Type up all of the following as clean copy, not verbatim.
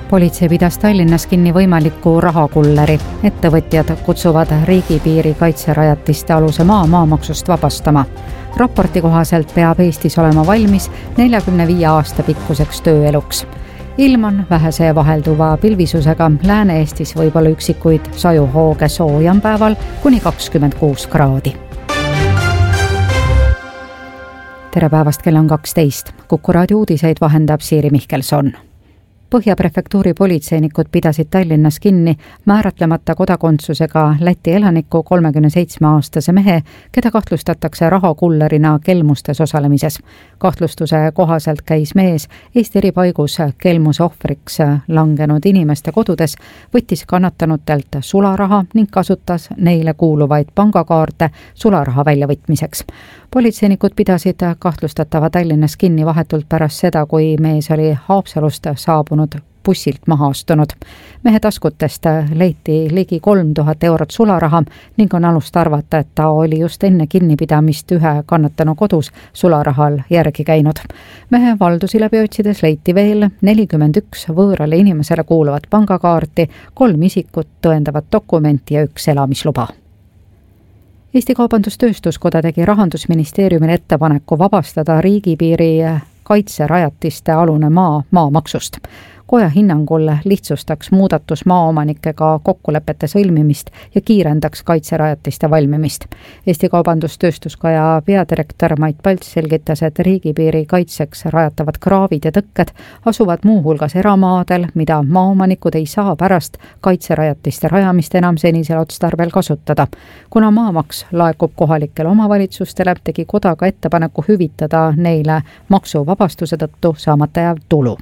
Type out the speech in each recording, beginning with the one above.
Politsei pidas Tallinnas kinni võimaliku rahakulleri. Ettevõtjad kutsuvad riigipiiri kaitserajatiste aluse maamaksust vabastama. Raporti kohaselt peab Eestis olema valmis 45 aasta pikkuseks tööeluks. Ilm on vähese vahelduva pilvisusega. Lääne-Eestis võib olla üksikuid sajuhooge, soojam päeval kuni 26 kraadi. Tere päevast, kell on 12. Kuku raadio uudiseid vahendab Siiri Mihkelson. Põhjaprefektuuri politseinikud pidasid Tallinnas kinni määratlemata kodakondsusega Läti elaniku 37-aastase mehe, keda kahtlustatakse rahakullerina kelmustes osalemises. Kahtlustuse kohaselt käis mees Eesti eri paigus kelmuse ohvriks langenud inimeste kodudes, võttis kannatanutelt sularaha ning kasutas neile kuuluvaid pangakaarte sularaha väljavõtmiseks. Politseinikud pidasid kahtlustatava Tallinnas kinni vahetult pärast seda, kui mees oli Haapsalust saabunud bussilt maha astunud. Mehe taskutest leiti ligi 3000 eurot sularaha ning on alust arvata, et ta oli just enne kinnipidamist ühe kannatanu kodus sularahal järgi käinud. Mehe valdusi läbi otsides leiti veel 41 võõrale inimesele kuuluvat pangakaarti, 3 isikut tõendavat dokumenti ja 1 elamisluba. Eesti Kaubandus-Tööstuskoda tegi Rahandusministeeriumile ettepaneku vabastada riigipiiri kaitserajatiste alune maamaksust. Koja hinnangul lihtsustaks muudatus maaomanikega kokkulepete sõlmimist ja kiirendaks kaitserajatiste valmimist. Eesti Kaubandus-Tööstuskoja peadirektor Mait Palts selgitas, et riigipiiri kaitseks rajatavad kraavid ja tõkked asuvad muuhulgas eramaadel, mida maaomanikud ei saa pärast kaitserajatiste rajamist enam senisel otstarbel kasutada. Kuna maamaks laekub kohalikele omavalitsustele, tegi koda ka ettepaneku hüvitada neile maksuvabastuse tõttu saamata jääv tulu.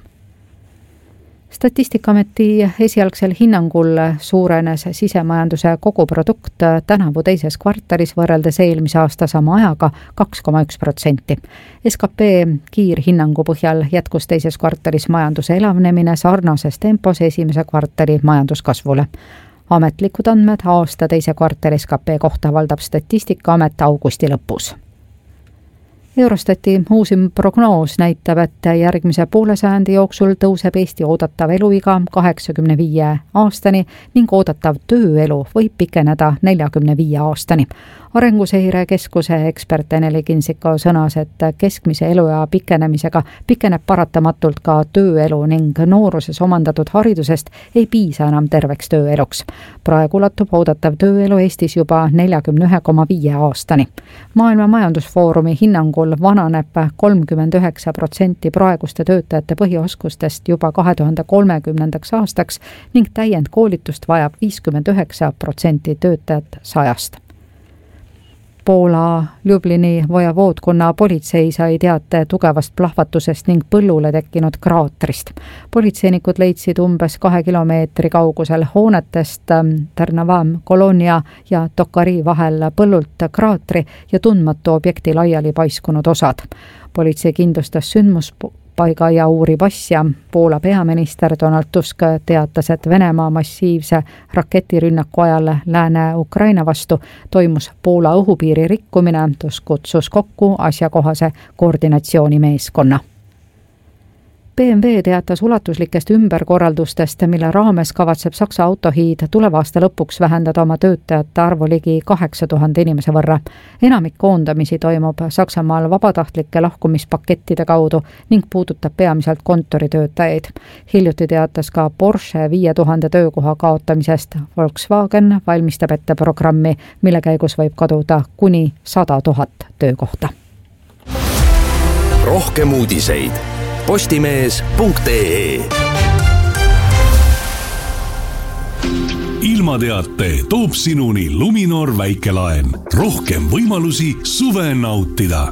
Statistikaameti esialgsel hinnangul suurenes sisemajanduse koguprodukt tänavu teises kvartalis võrreldes eelmise aasta sama ajaga 2,1%. SKP kiirhinnangu põhjal jätkus teises kvartalis majanduse elavnemine sarnases tempos esimese kvartali majanduskasvule. Ametlikud andmed aasta teise kvartali SKP kohta valdab Statistikaamet augusti lõpus. Eurostati uusim prognoos näitab, et järgmise poole sajandi jooksul tõuseb Eesti oodatav eluiga 85 aastani ning oodatav tööelu võib pikeneda 45 aastani. Arenguseire Keskuse ekspert Eneli Kinsiko sõnas, et keskmise eluea pikenemisega pikeneb paratamatult ka tööelu ning nooruses omandatud haridusest ei piisa enam terveks tööeluks. Praegu ulatub oodatav tööelu Eestis juba 41,5 aastani. Maailma Majandusfoorumi hinnangul vananeb 39% praeguste töötajate põhioskustest juba 2030. aastaks ning täiendkoolitust vajab 59% töötajat 100-st. Poola Ljublini vojevoodkonna politsei sai teate tugevast plahvatusest ning põllule tekkinud kraatrist. Politseinikud leidsid umbes 2 kilomeetri kaugusel hoonetest Trnavam, Kolonia ja Tokari vahel põllult kraatri ja tundmatu objekti laiali paiskunud osad. Politsei kindlustas sündmuspaiga ja uurib asja. Poola peaminister Donald Tusk teatas, et Venemaa massiivse raketirünnaku ajal Lääne-Ukraina vastu toimus Poola õhupiiri rikkumine. Tusk kutsus kokku asjakohase koordinatsioonimeeskonna. BMW teatas ulatuslikest ümberkorraldustest, mille raames kavatseb Saksa autohiid tuleva aasta lõpuks vähendada oma töötajate arvu ligi 8000 inimese võrra. Enamik koondamisi toimub Saksamaal vabatahtlike lahkumispakettide kaudu ning puudutab peamiselt kontoritöötajaid. Hiljuti teatas ka Porsche 5000 töökoha kaotamisest. Volkswagen valmistab ette programmi, mille käigus võib kaduda kuni 100 000 töökohta. Rohkem uudiseid postimees.ee. Ilmateate toob sinuni Luminor väikelaen. Rohkem võimalusi suve nautida.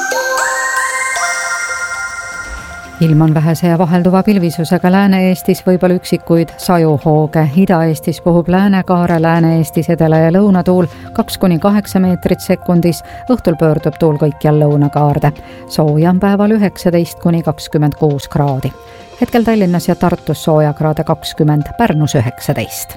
Ilm on vähese ja vahelduva pilvisusega. Lääne-Eestis võib-olla üksikuid sajuhooge. Ida-Eestis puhub Läänekaare, Lääne-Eestis edela- ja lõunatuul 2–8 meetrit sekundis. Õhtul pöördub tuul kõikjal lõunakaarde. Soojam päeval 19–26 kraadi. Hetkel Tallinnas ja Tartus soojakraade 20, Pärnus 19.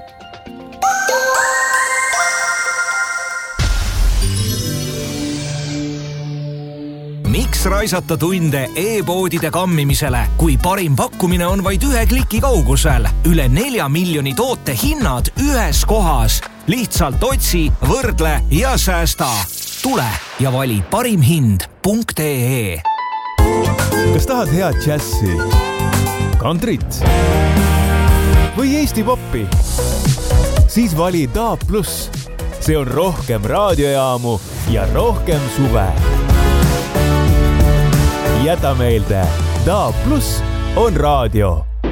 Miks raisata tunde e-poodide kammimisele, kui parim pakkumine on vaid 1 kliki kaugusel. Üle 4 miljoni toote hinnad ühes kohas. Lihtsalt otsi, võrdle ja säästa. Tule ja vali parimhind.ee. Kas tahad head džässi, kantrit või Eesti poppi? Siis vali DAB+. See on rohkem raadiojaamu ja rohkem suve. Jäta meelde, DAB+ on raadio.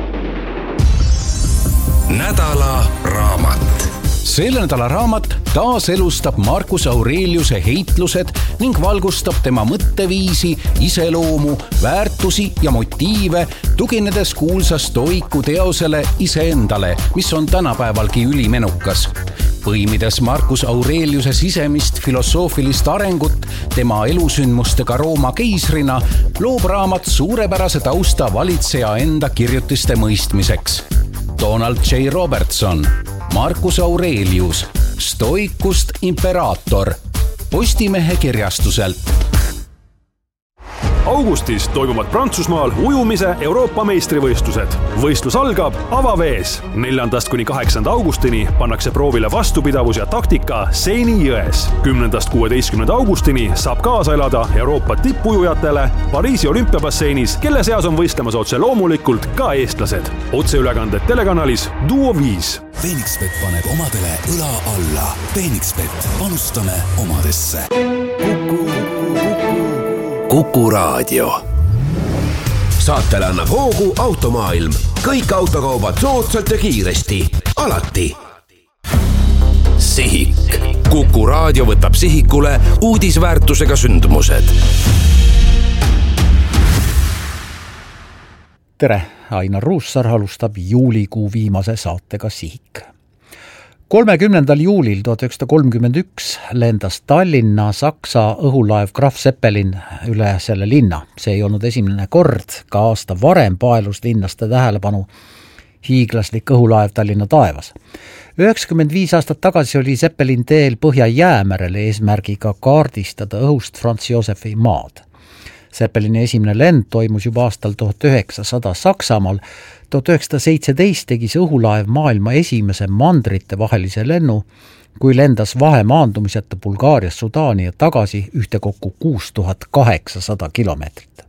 Nädala raamat. Selle nädala raamat taaselustab Marcus Aureliuse heitlused ning valgustab tema mõtteviisi, iseloomu, väärtusi ja motiive, tuginedes kuulsa stoiku teosele iseendale, mis on tänapäevalgi ülimenukas. Põimides Marcus Aureliuse sisemist filosoofilist arengut tema elusündmustega Rooma keisrina, loob raamat suurepärase tausta valitseja enda kirjutiste mõistmiseks. Donald J. Robertson, Marcus Aurelius, Stoikust imperaator, Postimehe kirjastuselt. Augustis toimuvad Prantsusmaal ujumise Euroopa meistrivõistlused. Võistlus algab avavees. 4.–8. augustini pannakse proovile vastupidavus ja taktika Seini jões. 10.–16. augustini saab kaasa elada Euroopa tippujujatele Pariisi olümpiabasseinis, kelle seas on võistlemas otse loomulikult ka eestlased. Otseülekanded telekanalis Duo 5. Phoenixbet paneb omadele õla alla. Phoenixbet, panustame omadesse. Kuku Raadio. Saatele annab hoogu Automaailm. Kõik autokaubad soodsalt ja kiiresti. Alati. Sihik. Kuku Raadio võtab sihikule uudisväärtusega sündmused. Tere, Ainar Ruussaar alustab juulikuu viimase saatega Sihik. 30. juulil 1931 lendas Tallinna Saksa õhulaev Graf Zeppelin üle selle linna. See ei olnud esimene kord, ka aasta varem paelus linnaste tähelepanu hiiglaslik õhulaev Tallinna taevas. 95 aastat tagasi oli Zeppelin teel Põhja-Jäämerele eesmärgiga kaardistada õhust Franz Josefi maad. Zeppelini esimene lend toimus juba aastal 1900 Saksamaal. 1917 tegi see õhulaev maailma esimese mandrite vahelise lennu, kui lendas vahemaandumiseta Bulgaarias, Sudaani ja tagasi ühtekokku 6800 kilomeetrit.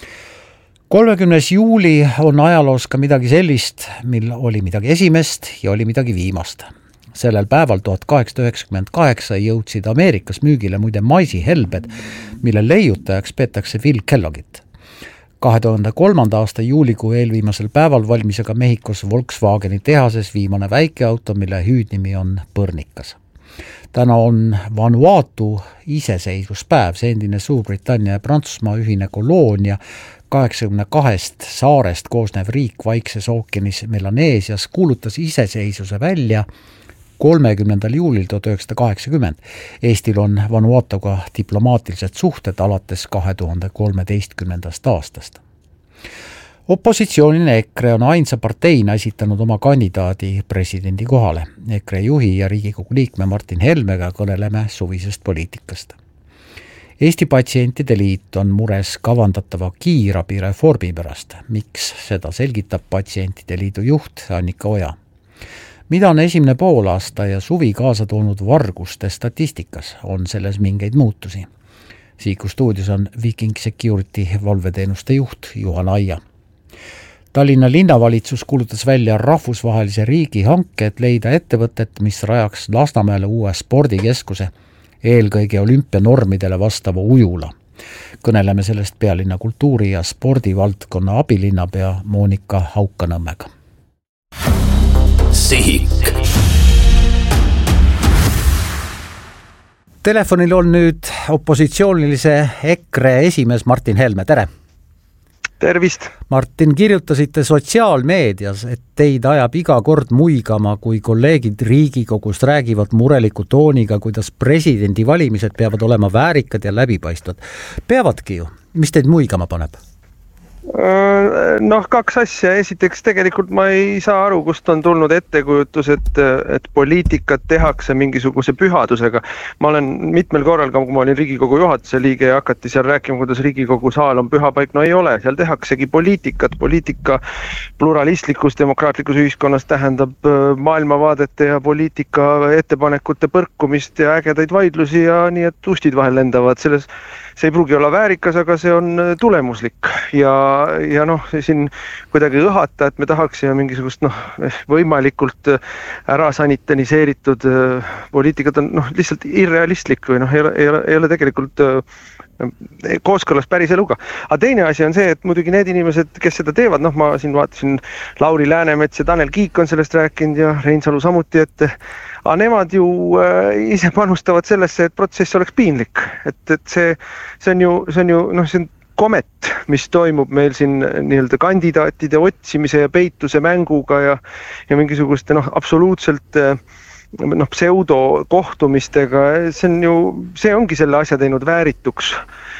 30. juuli on ajaloos ka midagi sellist, mil oli midagi esimest ja oli midagi viimast. Sellel päeval 1898 jõudsid Ameerikas müügile muide maisihelbed, mille leiutajaks peetakse Phil Kellogit. 2003. aasta juulikuu eelviimasel päeval valmis aga Mehhikos Volkswageni tehases viimane väikeauto, mille hüüdnimi on Põrnikas. Täna on Vanuatu iseseisvuspäev, see endine Suurbritannia ja Prantsusmaa ühine koloonia, 82 saarest koosnev riik Vaikses ookeanis Melaneesias kuulutas iseseisvuse välja 30. juulil 1980. Eestil on Vanuatuga diplomaatilised suhted alates 2013. aastast. Opositsioonine EKRE on ainsa parteina esitanud oma kandidaadi presidendi kohale. EKRE juhi ja Riigikogu liikme Martin Helmega kõneleme suvisest poliitikast. Eesti Patsientide Liit on mures kavandatava kiirabireformi pärast. Miks, seda selgitab Patsientide Liidu juht Annika Oja. Mida on esimene poolaasta ja suvi kaasa toonud varguste statistikas? On selles mingeid muutusi? Siiku stuudios on Viking Security valveteenuste juht Juhan Aia. Tallinna linnavalitsus kuulutas välja rahvusvahelise riigihanke, et leida ettevõtet, mis rajaks Lasnamäele uue spordikeskuse, eelkõige olümpianormidele vastava ujula. Kõneleme sellest pealinna kultuuri- ja spordivaldkonna abilinnapea Monika Haukanõmmega. Sihik. Telefonil on nüüd opositsioonilise EKRE esimees Martin Helme, tere! Tervist! Martin, kirjutasite sotsiaalmeedias, et teid ajab iga kord muigama, kui kolleegid Riigikogust räägivad mureliku tooniga, kuidas presidendi valimised peavad olema väärikad ja läbipaistvad. Peavadki ju. Mis teid muigama paneb? Noh, kaks asja. Esiteks tegelikult ma ei saa aru, kust on tulnud ettekujutus, et poliitikat tehakse mingisuguse pühadusega. Ma olen mitmel korral, kui ma olin Riigikogu juhatuse liige ja hakati seal rääkima, kuidas Riigikogu saal on pühapaik. No ei ole, seal tehaksegi poliitikat. Poliitika pluralistlikus demokraatlikus ühiskonnas tähendab maailmavaadete ja poliitika ettepanekute põrkumist ja ägedaid vaidlusi ja nii, et ustid vahel lendavad. See ei pruugi olla väärikas, aga see on tulemuslik ja noh, siin kuidagi õhata, et me tahaksime mingisugust võimalikult ära sanitaniseeritud poliitikat on lihtsalt irrealistlik või ei ole tegelikult kooskõlas päris eluga. Aga teine asi on see, et muidugi need inimesed, kes seda teevad, ma siin vaatasin Lauri Läänemets ja Tanel Kiik on sellest rääkinud ja Reinsalu samuti, aga nemad ju ise panustavad sellesse, et protsess oleks piinlik. Et see on ju komet, mis toimub meil siin nii-öelda kandidaatide otsimise ja peituse mänguga ja mingisuguste absoluutselt pseudo kohtumistega. See ongi selle asja teinud väärituks.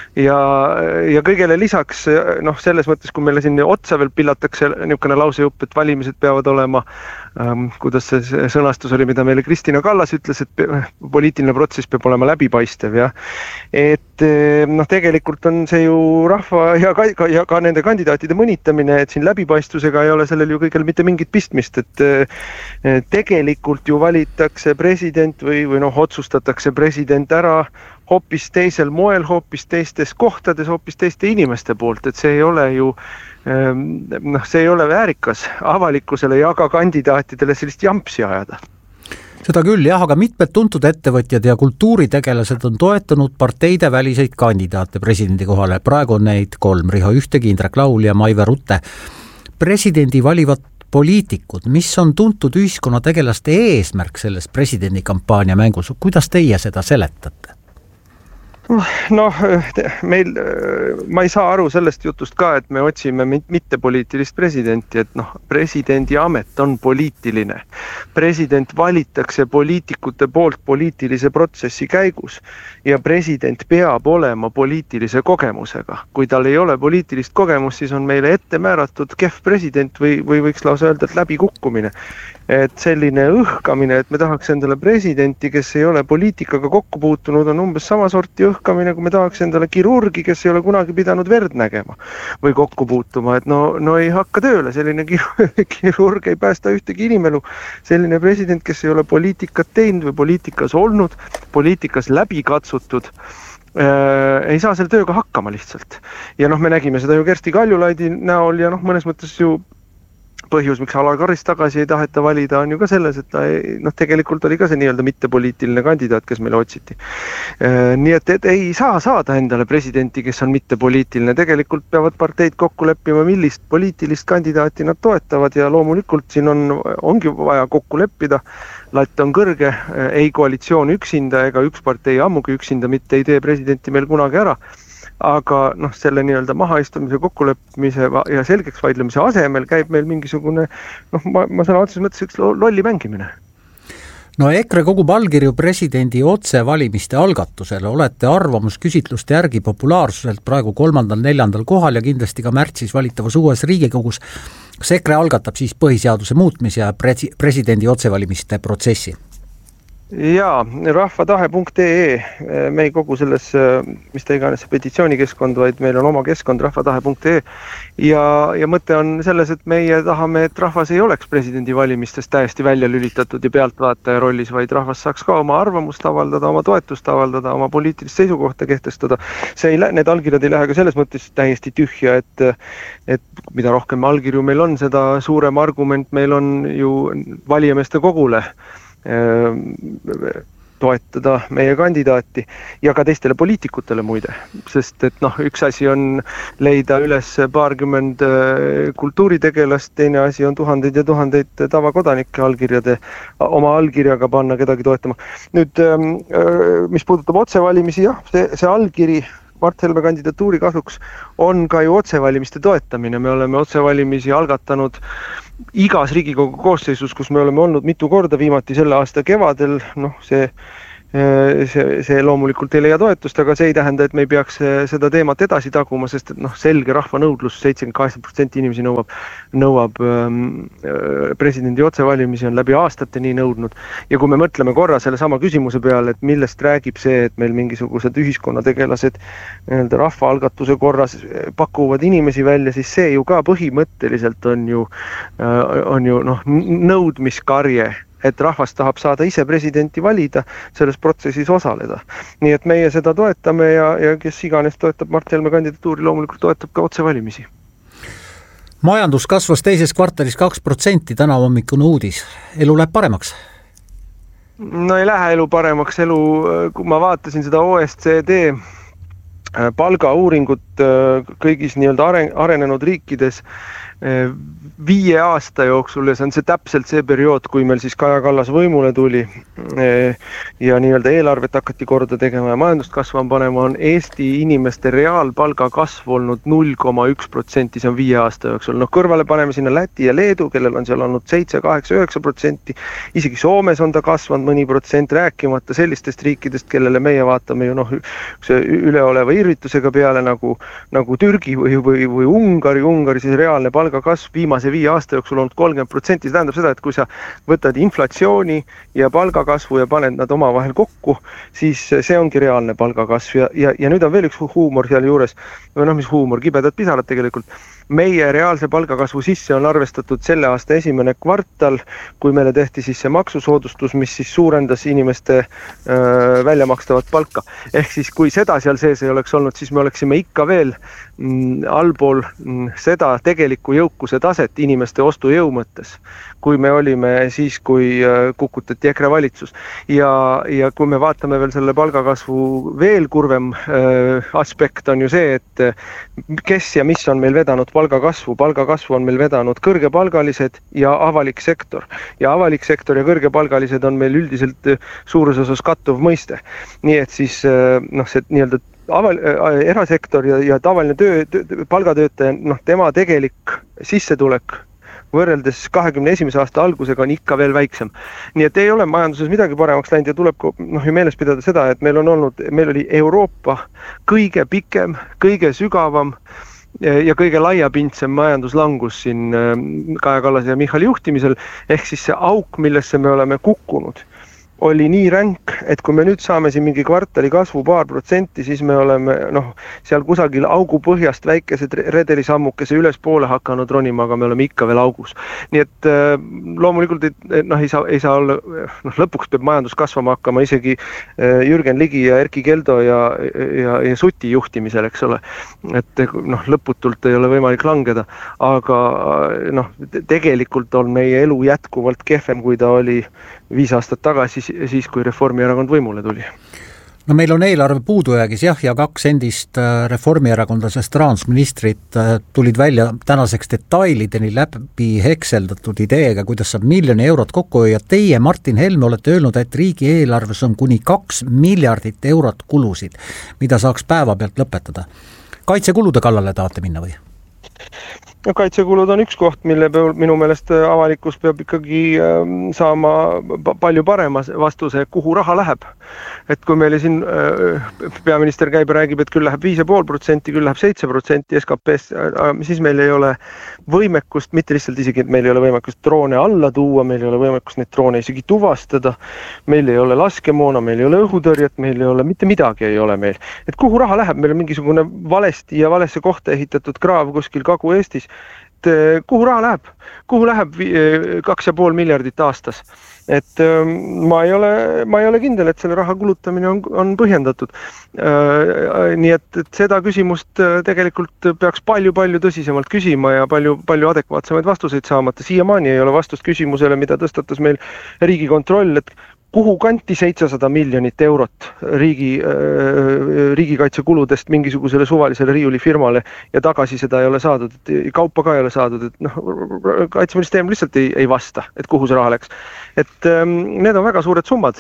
Ja kõigele lisaks, selles mõttes, kui meile siin otsa veel pillatakse niisugune lausejupp, et valimised peavad olema, kuidas see sõnastus oli, mida meile Kristina Kallas ütles, et poliitiline protsess peab olema läbipaistev ja et tegelikult on see ju rahva ja ka nende kandidaatide mõnitamine, et siin läbipaistvusega ei ole sellel ju kõigel mitte mingit pistmist, et tegelikult ju valitakse president või otsustatakse president ära hoopis teisel moel, hoopis teistes kohtades, hoopis teiste inimeste poolt, et see ei ole ju see ei ole väärikas avalikkusele ja ka kandidaatidele sellist jampsi ajada. Seda küll jah, aga mitmed tuntud ettevõtjad ja kultuuritegelased on toetanud parteide väliseid kandidaate presidendi kohale. Praegu on neid 3, Riho Ühtegi, Indrek Laul ja Maive Rutte. Presidendi valivad poliitikud, mis on tuntud ühiskonnategelaste eesmärk selles presidendi kampaania mängus? Kuidas teie seda seletate? Ma ei saa aru sellest jutust ka, et me otsime mittepoliitilist presidenti, et presidendi amet on poliitiline. President valitakse poliitikute poolt poliitilise protsessi käigus ja president peab olema poliitilise kogemusega. Kui tal ei ole poliitilist kogemust, siis on meile ette määratud kehv president või võiks lausa öelda, et läbikukkumine. Et selline õhkamine, et me tahaks endale presidenti, kes ei ole poliitikaga kokku puutunud, on umbes sama sorti õhkamine, kui me tahaks endale kirurgi, kes ei ole kunagi pidanud verd nägema või kokku puutuma, et no ei hakka tööle, selline kirurg ei päästa ühtegi inimelu. Selline president, kes ei ole poliitikat teinud või poliitikas olnud, poliitikas läbi katsutud, ei saa selle tööga hakkama lihtsalt. Ja me nägime seda ju Kersti Kaljulaidi näol ja mõnes mõttes ju põhjus, miks Alar Karis tagasi ei taheta valida, on ju ka selles, et ta tegelikult oli ka see nii-öelda mittepoliitiline kandidaat, kes meile otsiti. Nii et ei saa saada endale presidenti, kes on mittepoliitiline. Tegelikult peavad parteid kokku leppima, millist poliitilist kandidaati nad toetavad ja loomulikult siin ongi vaja kokku leppida. Latt on kõrge, ei koalitsioon üksinda ega üks partei ammugi üksinda mitte ei tee presidenti meil kunagi ära. Aga selle nii-öelda mahaistumise, kokkuleppimise ja selgeks vaidlemise asemel käib meil mingisugune, ma saan otseses mõttes üks lolli mängimine. EKRE kogub allkirju presidendi otsevalimiste algatusele. Olete arvamusküsitluste järgi populaarsuselt praegu 3.-4. kohal ja kindlasti ka märtsis valitavas uues Riigikogus. Kas EKRE algatab siis põhiseaduse muutmise ja presidendi otsevalimiste protsessi? Jaa, rahvatahe.ee, me ei kogu selles, mis ta iganes petitsioonikeskkond, vaid meil on oma keskkond rahvatahe.ee ja mõte on selles, et meie tahame, et rahvas ei oleks presidendi valimistest täiesti välja lülitatud ja pealtvaataja rollis, vaid rahvas saaks ka oma arvamust avaldada, oma toetust avaldada, oma poliitilist seisukohta kehtestada. Need allkirjad ei lähe ka selles mõttes täiesti tühja, et mida rohkem allkirju meil on, seda suurem argument meil on ju valijameeste kogule toetada meie kandidaati ja ka teistele poliitikutele muide, sest et üks asi on leida üles paarkümmend kultuuritegelast, teine asi on tuhandeid ja tuhandeid tavakodanike oma allkirjaga panna kedagi toetama. Nüüd, mis puudutab otsevalimisi, jah, see allkiri Mart Helme kandidatuuri kasuks on ka ju otsevalimiste toetamine. Me oleme otsevalimisi algatanud igas Riigikogu koosseisus, kus me oleme olnud mitu korda, viimati selle aasta kevadel, see see loomulikult ei leia toetust, aga see ei tähenda, et me ei peaks seda teemat edasi taguma, sest et selge rahvanõudlus, 78% inimesi nõuab presidendi otsevalimisi, on läbi aastate nii nõudnud. Ja kui me mõtleme korra selle sama küsimuse peale, et millest räägib see, et meil mingisugused ühiskonnategelased rahvaalgatuse korras pakuvad inimesi välja, siis see ju ka põhimõtteliselt on ju nõudmiskarje, et rahvas tahab saada ise presidenti valida, selles protsessis osaleda. Nii et meie seda toetame ja kes iganes toetab Mart Helme kandidatuuri, loomulikult toetab ka otsevalimisi. Majandus kasvas teises kvartalis 2%, täna hommikune uudis. Elu läheb paremaks? No ei lähe elu paremaks. Kui ma vaatasin seda OSCD palgauuringut kõigis arenenud riikides 5 aasta jooksul ja see on täpselt see periood, kui meil siis Kaja Kallas võimule tuli ja eelarvet hakati korda tegema ja majandust kasvama panema, on Eesti inimeste reaalpalga kasv olnud 0,1%, see on 5 aasta jooksul. Kõrvale paneme sinna Läti ja Leedu, kellel on seal olnud 7, 8, 9%, isegi Soomes on ta kasvanud mõni protsent, rääkimata sellistest riikidest, kellele meie vaatame ju üleoleva irvitusega peale nagu Türgi või Ungari, siis reaalne palga kasv viimase 5 aasta jooksul olnud 30%, see tähendab seda, et kui sa võtad inflatsiooni ja palgakasvu ja paned nad omavahel kokku, siis see ongi reaalne palgakasv ja nüüd on veel üks huumor seal juures, mis huumor, kibedad pisarad tegelikult. Meie reaalse palgakasvu sisse on arvestatud selle aasta esimene kvartal, kui meile tehti siis see maksusoodustus, mis siis suurendas inimeste väljamakstavat palka. Ehk siis kui seda seal sees ei oleks olnud, siis me oleksime ikka veel allpool seda tegelikku jõukuse taset inimeste ostujõu mõttes, kui me olime siis, kui kukutati EKRE valitsus. Ja kui me vaatame veel selle palgakasvu veel kurvem aspekt on ju see, et kes ja mis on meil vedanud palgakasvu. Palgakasvu on meil vedanud kõrgepalgalised ja avalik sektor. Ja avalik sektor ja kõrgepalgalised on meil üldiselt suures osas kattuv mõiste. Nii et siis see erasektor ja tavaline palgatöötaja, tema tegelik sissetulek võrreldes 21. aasta algusega on ikka veel väiksem. Nii et ei ole majanduses midagi paremaks läinud ja tuleb ju meeles pidada seda, et meil oli Euroopa kõige pikem, kõige sügavam ja kõige laiapindsem majanduslangus siin Kaja Kallase ja Michali juhtimisel, ehk siis see auk, millesse me oleme kukkunud, oli nii ränk, et kui me nüüd saame siin mingi kvartali kasvu 2%, siis me oleme seal kusagil augu põhjast väikesed redelisammukese ülespoole hakanud ronima, aga me oleme ikka veel augus. Nii et loomulikult ei saa olla, lõpuks peab majandus kasvama hakkama isegi Jürgen Ligi ja Erki Keldo ja Suti juhtimisel, eks ole. Et lõputult ei ole võimalik langeda, aga tegelikult on meie elu jätkuvalt kehvem, kui ta oli 5 aastat tagasi, siis kui Reformierakond võimule tuli. No meil on eelarve puudujäägis ja 2 endist reformierakondlasest rahandusministrit tulid välja tänaseks detailideni läbi hekseldatud ideega, kuidas saab 1 miljoni eurot kokku ja teie, Martin Helme, olete öelnud, et riigi eelarves on kuni 2 miljardit eurot kulusid, mida saaks päeva pealt lõpetada. Kaitsekulude kallale tahate minna või? Kaitsekulud on üks koht, mille peal minu meelest avalikkus peab ikkagi saama palju parema vastuse, kuhu raha läheb. Et kui meile siin peaminister käib ja räägib, et küll läheb 5,5%, küll läheb 7% SKP-st, siis meil ei ole võimekust, mitte lihtsalt isegi, et meil ei ole võimekust droone alla tuua, meil ei ole võimekust neid droone isegi tuvastada, meil ei ole laskemoona, meil ei ole õhutõrjet, meil ei ole, mitte midagi ei ole meil. Et kuhu raha läheb, meil on mingisugune valesti ja valesse kohta ehitatud kraav kuskil Kagu-Eestis, kuhu raha läheb? Kuhu läheb 2,5 miljardit aastas? Et ma ei ole kindel, et selle raha kulutamine on põhjendatud. Nii et seda küsimust tegelikult peaks palju tõsisemalt küsima ja palju adekvaatsemaid vastuseid saamata. Siiamaani ei ole vastust küsimusele, mida tõstatas meil Riigikontroll, et kuhu kanti 700 miljonit eurot riigikaitsekuludest mingisugusele suvalisele riiulifirmale ja tagasi seda ei ole saadud, kaupa ka ei ole saadud, et kaitseministeerium lihtsalt ei vasta, et kuhu see raha läks. Et need on väga suured summad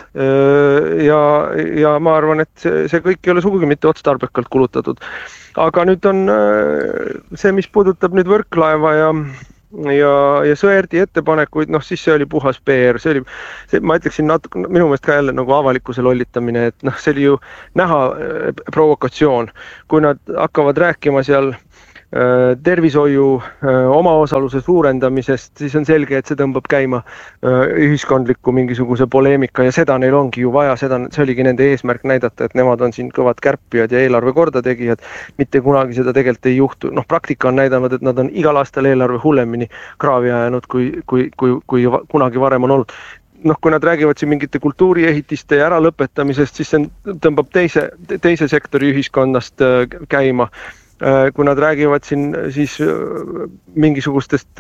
ja ma arvan, et see kõik ei ole sugugi mitte otstarbekalt kulutatud. Aga nüüd on see, mis puudutab nüüd Võrklaeva ja Sõerdi ettepanekuid, siis see oli puhas PR, ma ütleksin natuke, minu meelest ka jälle nagu avalikkuse lollitamine, et see oli ju näha provokatsioon, kui nad hakkavad rääkima seal tervishoiu omaosaluse suurendamisest, siis on selge, et see tõmbab käima ühiskondliku mingisuguse poleemika ja seda neil ongi ju vaja, see oligi nende eesmärk näidata, et nemad on siin kõvad kärpijad ja eelarve korda tegijad, mitte kunagi seda tegelikult ei juhtu. Praktika on näidanud, et nad on igal aastal eelarve hullemini kraavi ajanud, kui kunagi varem on olnud. Kui nad räägivad siin mingite kultuuriehitiste ja äralõpetamisest, siis see tõmbab teise sektori ühiskonnast käima. Kui nad räägivad siin siis mingisugustest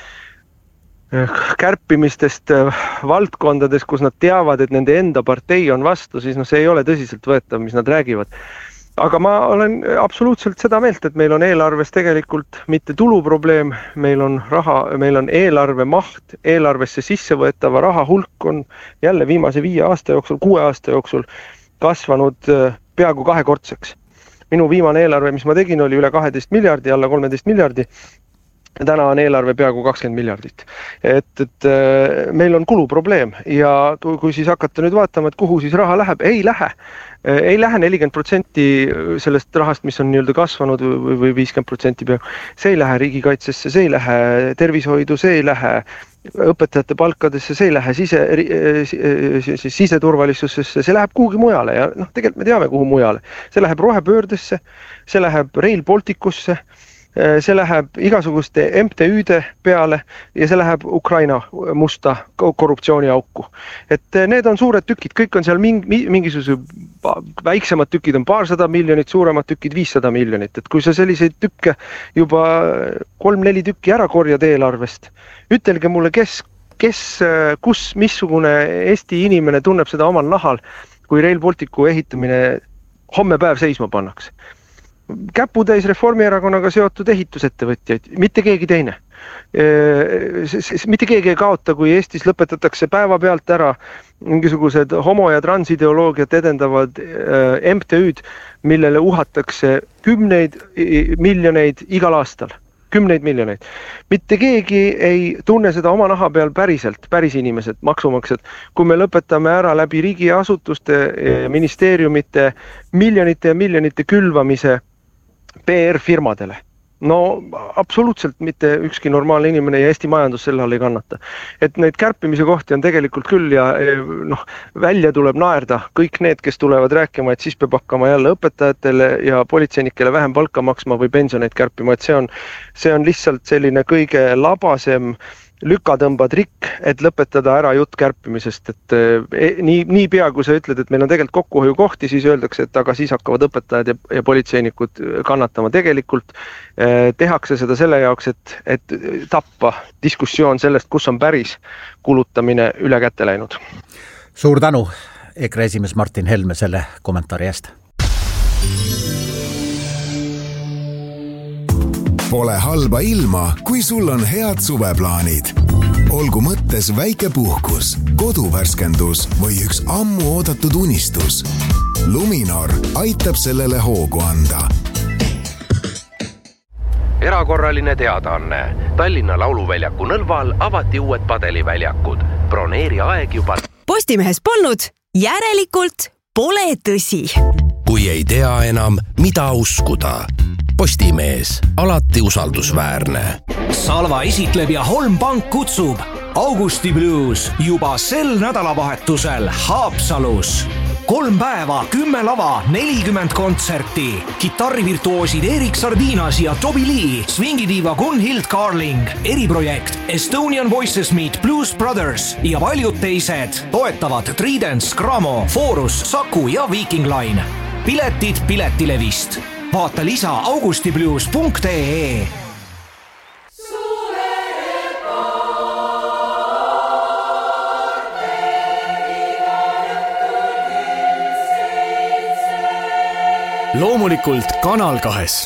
kärpimistest valdkondades, kus nad teavad, et nende enda partei on vastu, siis see ei ole tõsiselt võetav, mis nad räägivad. Aga ma olen absoluutselt seda meelt, et meil on eelarves tegelikult mitte tuluprobleem, meil on eelarve maht, eelarvesse sissevõetava raha hulk on jälle viimase 5 aasta jooksul, 6 aasta jooksul kasvanud peaaegu 2-kordseks. Minu viimane eelarve, mis ma tegin, oli üle 12 miljardi, alla 13 miljardi. Täna on eelarve peaaegu 20 miljardit. Et meil on kuluprobleem ja kui siis hakata nüüd vaatama, et kuhu siis raha läheb, ei lähe 40% sellest rahast, mis on nii-öelda kasvanud või 50% peaaegu. See ei lähe riigikaitsesse, see ei lähe tervishoidu, see ei lähe õpetajate palkadesse, see ei lähe siseturvalisusesse, see läheb kuhugi mujale ja tegelikult me teame, kuhu mujale. See läheb rohepöördesse, see läheb Rail Balticusse, see läheb igasuguste MTÜ-de peale ja see läheb Ukraina musta korruptsiooniauku. Et need on suured tükid, kõik on seal mingisuguse väiksemad tükid on 200 miljonit, suuremad tükid 500 miljonit. Et kui sa selliseid tükke juba 3-4 tükki ära korjad eelarvest, ütelge mulle, kus missugune Eesti inimene tunneb seda omal nahal, kui Rail Balticu ehitamine homme päev seisma pannakse. Käputäis Reformierakonnaga seotud ehitusettevõtjaid, mitte keegi teine. Mitte keegi ei kaota, kui Eestis lõpetatakse päeva pealt ära mingisugused homo- ja transideoloogiat edendavad MTÜ-d, millele uhatakse 10 miljoneid igal aastal. 10 miljoneid. Mitte keegi ei tunne seda oma naha peal päris inimesed, maksumaksjad. Kui me lõpetame ära läbi riigiasutuste, ministeeriumite miljonite ja miljonite külvamise PR-firmadele. Absoluutselt mitte ükski normaalne inimene ja Eesti majandus selle all ei kannata. Et neid kärpimise kohti on tegelikult küll ja välja tuleb naerda kõik need, kes tulevad rääkima, et siis peab hakkama jälle õpetajatele ja politseinikele vähem palka maksma või pensioneid kärpima, et see on lihtsalt selline kõige labasem lükatõmba trikk, et lõpetada ära jutt kärpimisest, et nii pea, kui sa ütled, et meil on tegelikult kokkuhoiu kohti, siis öeldakse, et aga siis hakkavad õpetajad ja politseinikud kannatama. Tegelikult tehakse seda selle jaoks, et tappa diskussioon sellest, kus on päris kulutamine üle kätte läinud. Suur tänu, EKRE esimees Martin Helme selle kommentaari eest. Pole halba ilma, kui sul on head suveplaanid. Olgu mõttes väike puhkus, koduvärskendus või üks ammu oodatud unistus. Luminor aitab sellele hoogu anda. Erakorraline teadaanne. Tallinna Lauluväljaku Nõlval avati uued padeliväljakud. Broneeri aeg juba. Postimehes polnud, järelikult pole tõsi. Kui ei tea enam, mida uskuda. Postimees, alati usaldusväärne. Salva esitleb ja Holm Pank kutsub Augusti Blues juba sel nädalavahetusel Haapsalus. 3 päeva, 10 lava, 40 kontserti. Kitarrivirtuoosid Erik Sardinas ja Toby Lee, swingidiiva Gunhild Carling, eriprojekt Estonian Voices Meet Blues Brothers ja paljud teised toetavad Tridents, Gramo, Forus, Saku ja Viking Line. Piletid Piletilevist. Vaata lisa augustiblues.ee. Loomulikult Kanal 2.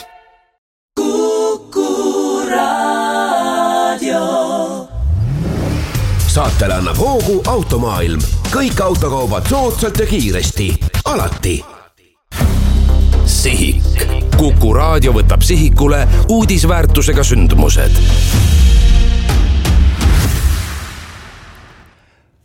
Kuku Raadio. Saatele annab hoogu Automaailm. Kõik autokaubad soodsalt ja kiiresti. Alati. Sihik. Kuku Raadio võtab sihikule uudisväärtusega sündmused.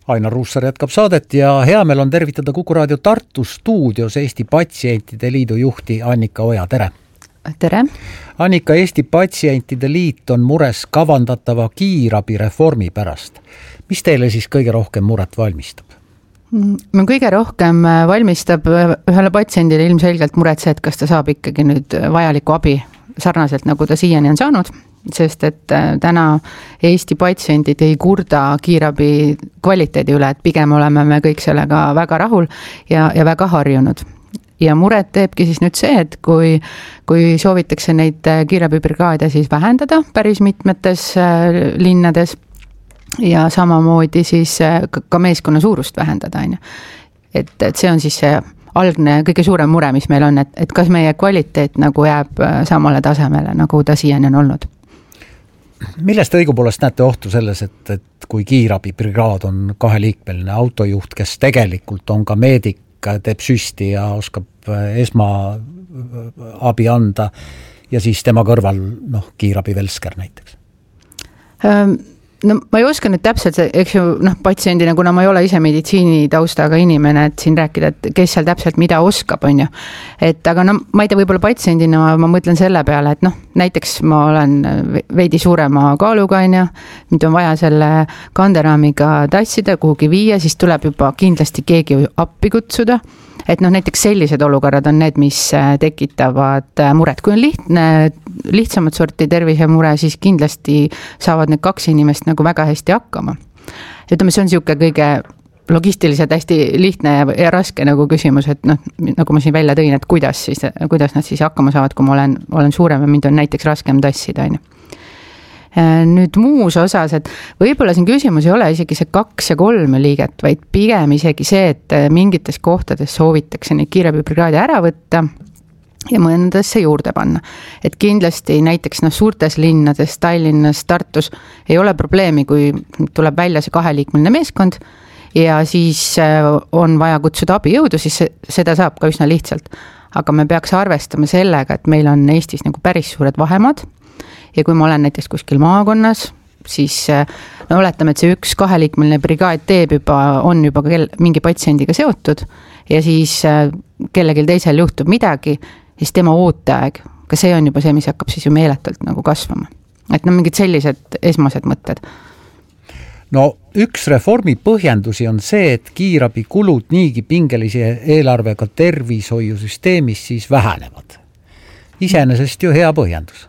Ainar Ruussaar jätkab saadet ja hea meel on tervitada Kuku Raadio Tartu stuudios Eesti Patsientide Liidu juhti Annika Oja, tere! Tere! Annika, Eesti Patsientide Liit on mures kavandatava kiirabireformi pärast. Mis teile siis kõige rohkem muret valmistab? Kõige rohkem valmistab ühele patsiendile ilmselgelt muret see, et kas ta saab ikkagi nüüd vajalikku abi sarnaselt nagu ta siiani on saanud, sest et täna Eesti patsiendid ei kurda kiirabi kvaliteedi üle, et pigem oleme me kõik sellega väga rahul ja väga harjunud. Ja muret teebki siis nüüd see, et kui soovitakse neid kiirabibrigaade siis vähendada päris mitmetes linnades, ja samamoodi siis ka meeskonna suurust vähendada. Et see on siis see algne kõige suurem mure, mis meil on, et kas meie kvaliteet nagu jääb samale tasemele, nagu ta siiani on olnud. Millest õigupoolest näete ohtu selles, et kui kiirabibrigaad on kaheliikmeline autojuht, kes tegelikult on ka meedik, teeb süsti ja oskab esmaabi anda ja siis tema kõrval kiirabivelsker näiteks? No ma ei oska nüüd täpselt, eks ju, patsiendina, kuna ma ei ole ise meditsiini taustaga inimene, et siin rääkida, et kes seal täpselt mida oskab, on ju. Aga ma ei tea, võib-olla patsiendina ma mõtlen selle peale, et näiteks ma olen veidi suurema kaaluga, on ju, nüüd on vaja selle kanderaamiga tassida, kuhugi viia, siis tuleb juba kindlasti keegi appi kutsuda. Et näiteks sellised olukorrad on need, mis tekitavad muret. Kui on lihtsamat sorti tervisemure, siis kindlasti saavad need kaks inimest nagu väga hästi hakkama. Ütleme, see on siuke kõige logistiliselt hästi lihtne ja raske nagu küsimus, et nagu ma siin välja tõin, et kuidas nad siis hakkama saavad, kui ma olen suurem ja mind on näiteks raskem tassida. Nüüd muus osas, et võib-olla siin küsimus ei ole isegi see 2 ja 3 liiget, vaid pigem isegi see, et mingites kohtades soovitakse neid kiirabibrigaade ära võtta ja mõnedesse juurde panna. Et kindlasti näiteks suurtes linnades, Tallinnas, Tartus ei ole probleemi, kui tuleb välja see 2-liikmeline meeskond ja siis on vaja kutsuda abijõudu, siis seda saab ka üsna lihtsalt. Aga me peaks arvestama sellega, et meil on Eestis nagu päris suured vahemad. Ja kui ma olen näiteks kuskil maakonnas, siis oletame, et see 1 2-liikmeline brigaad on juba mingi patsiendiga seotud ja siis kellelgi teisel juhtub midagi, siis tema ooteaeg, ka see on juba see, mis hakkab siis ju meeletult nagu kasvama. Et mingid sellised esmased mõtted. Üks reformi põhjendusi on see, et kiirabi kulud niigi pingelise eelarvega tervishoiusüsteemis siis vähenevad. Iseenesest ju hea põhjendus.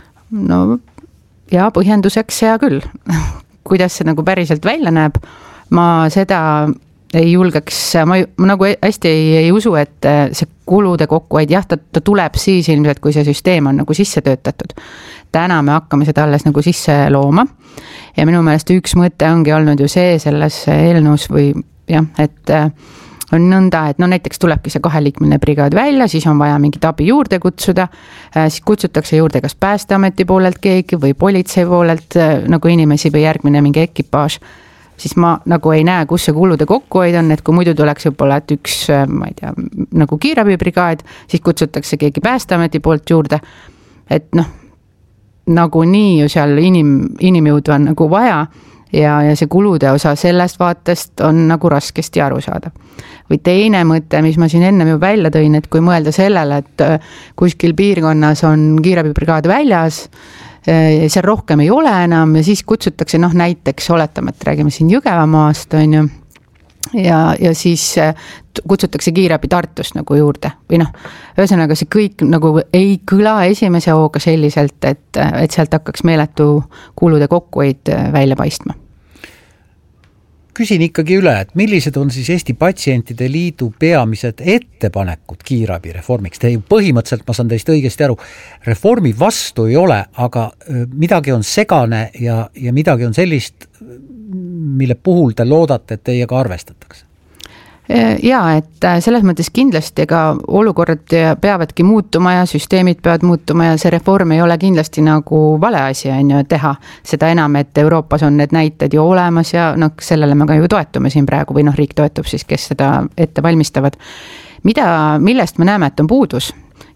Ja põhjenduseks hea küll. Kuidas see nagu päriselt välja näeb, ma seda ei julgeks, ma nagu hästi ei usu, et see kulude kokkuhoid, jah, ta tuleb siis ilmselt, kui see süsteem on nagu sisse töötatud. Täna me hakkame seda alles nagu sisse looma ja minu meelest üks mõte ongi olnud ju see selles eelnõus või jah, et on nõnda, et näiteks tulebki see 2-liikmeline brigaad välja, siis on vaja mingit abi juurde kutsuda, siis kutsutakse juurde kas Päästeameti poolelt keegi või politsei poolelt nagu inimesi või järgmine mingi ekipaaž, siis ma nagu ei näe, kus see kulude kokkuhoid on, et kui muidu tuleks võib-olla, et üks, ma ei tea, nagu kiirabibrigaad, siis kutsutakse keegi Päästeameti poolt juurde, et nagu nii ju seal inimjõudu on nagu vaja ja see kulude osa sellest vaatest on nagu raskesti aru saada. Või teine mõte, mis ma siin ennem ju välja tõin, et kui mõelda sellele, et kuskil piirkonnas on kiirabibrigaad väljas, seal rohkem ei ole enam ja siis kutsutakse näiteks, oletame, et räägime siin Jõgevamaast, on ju, ja siis kutsutakse kiirabi Tartust nagu juurde. Või ühesõnaga see kõik nagu ei kõla esimese hooga selliselt, et sealt hakkaks meeletu kulude kokkuhoid välja paistma. Küsin ikkagi üle, et millised on siis Eesti Patsientide Liidu peamised ettepanekud kiirabireformiks? Te põhimõtteliselt, ma saan teist õigesti aru, reformi vastu ei ole, aga midagi on segane ja midagi on sellist, mille puhul te loodate, et teiega arvestatakse? Jaa, et selles mõttes kindlasti ega olukorrad peavadki muutuma ja süsteemid peavad muutuma ja see reform ei ole kindlasti nagu vale asi on ju teha. Seda enam, et Euroopas on need näited ju olemas ja sellele me ka ju toetume siin praegu või riik toetub siis, kes seda ette valmistavad. Millest me näeme, et on puudus?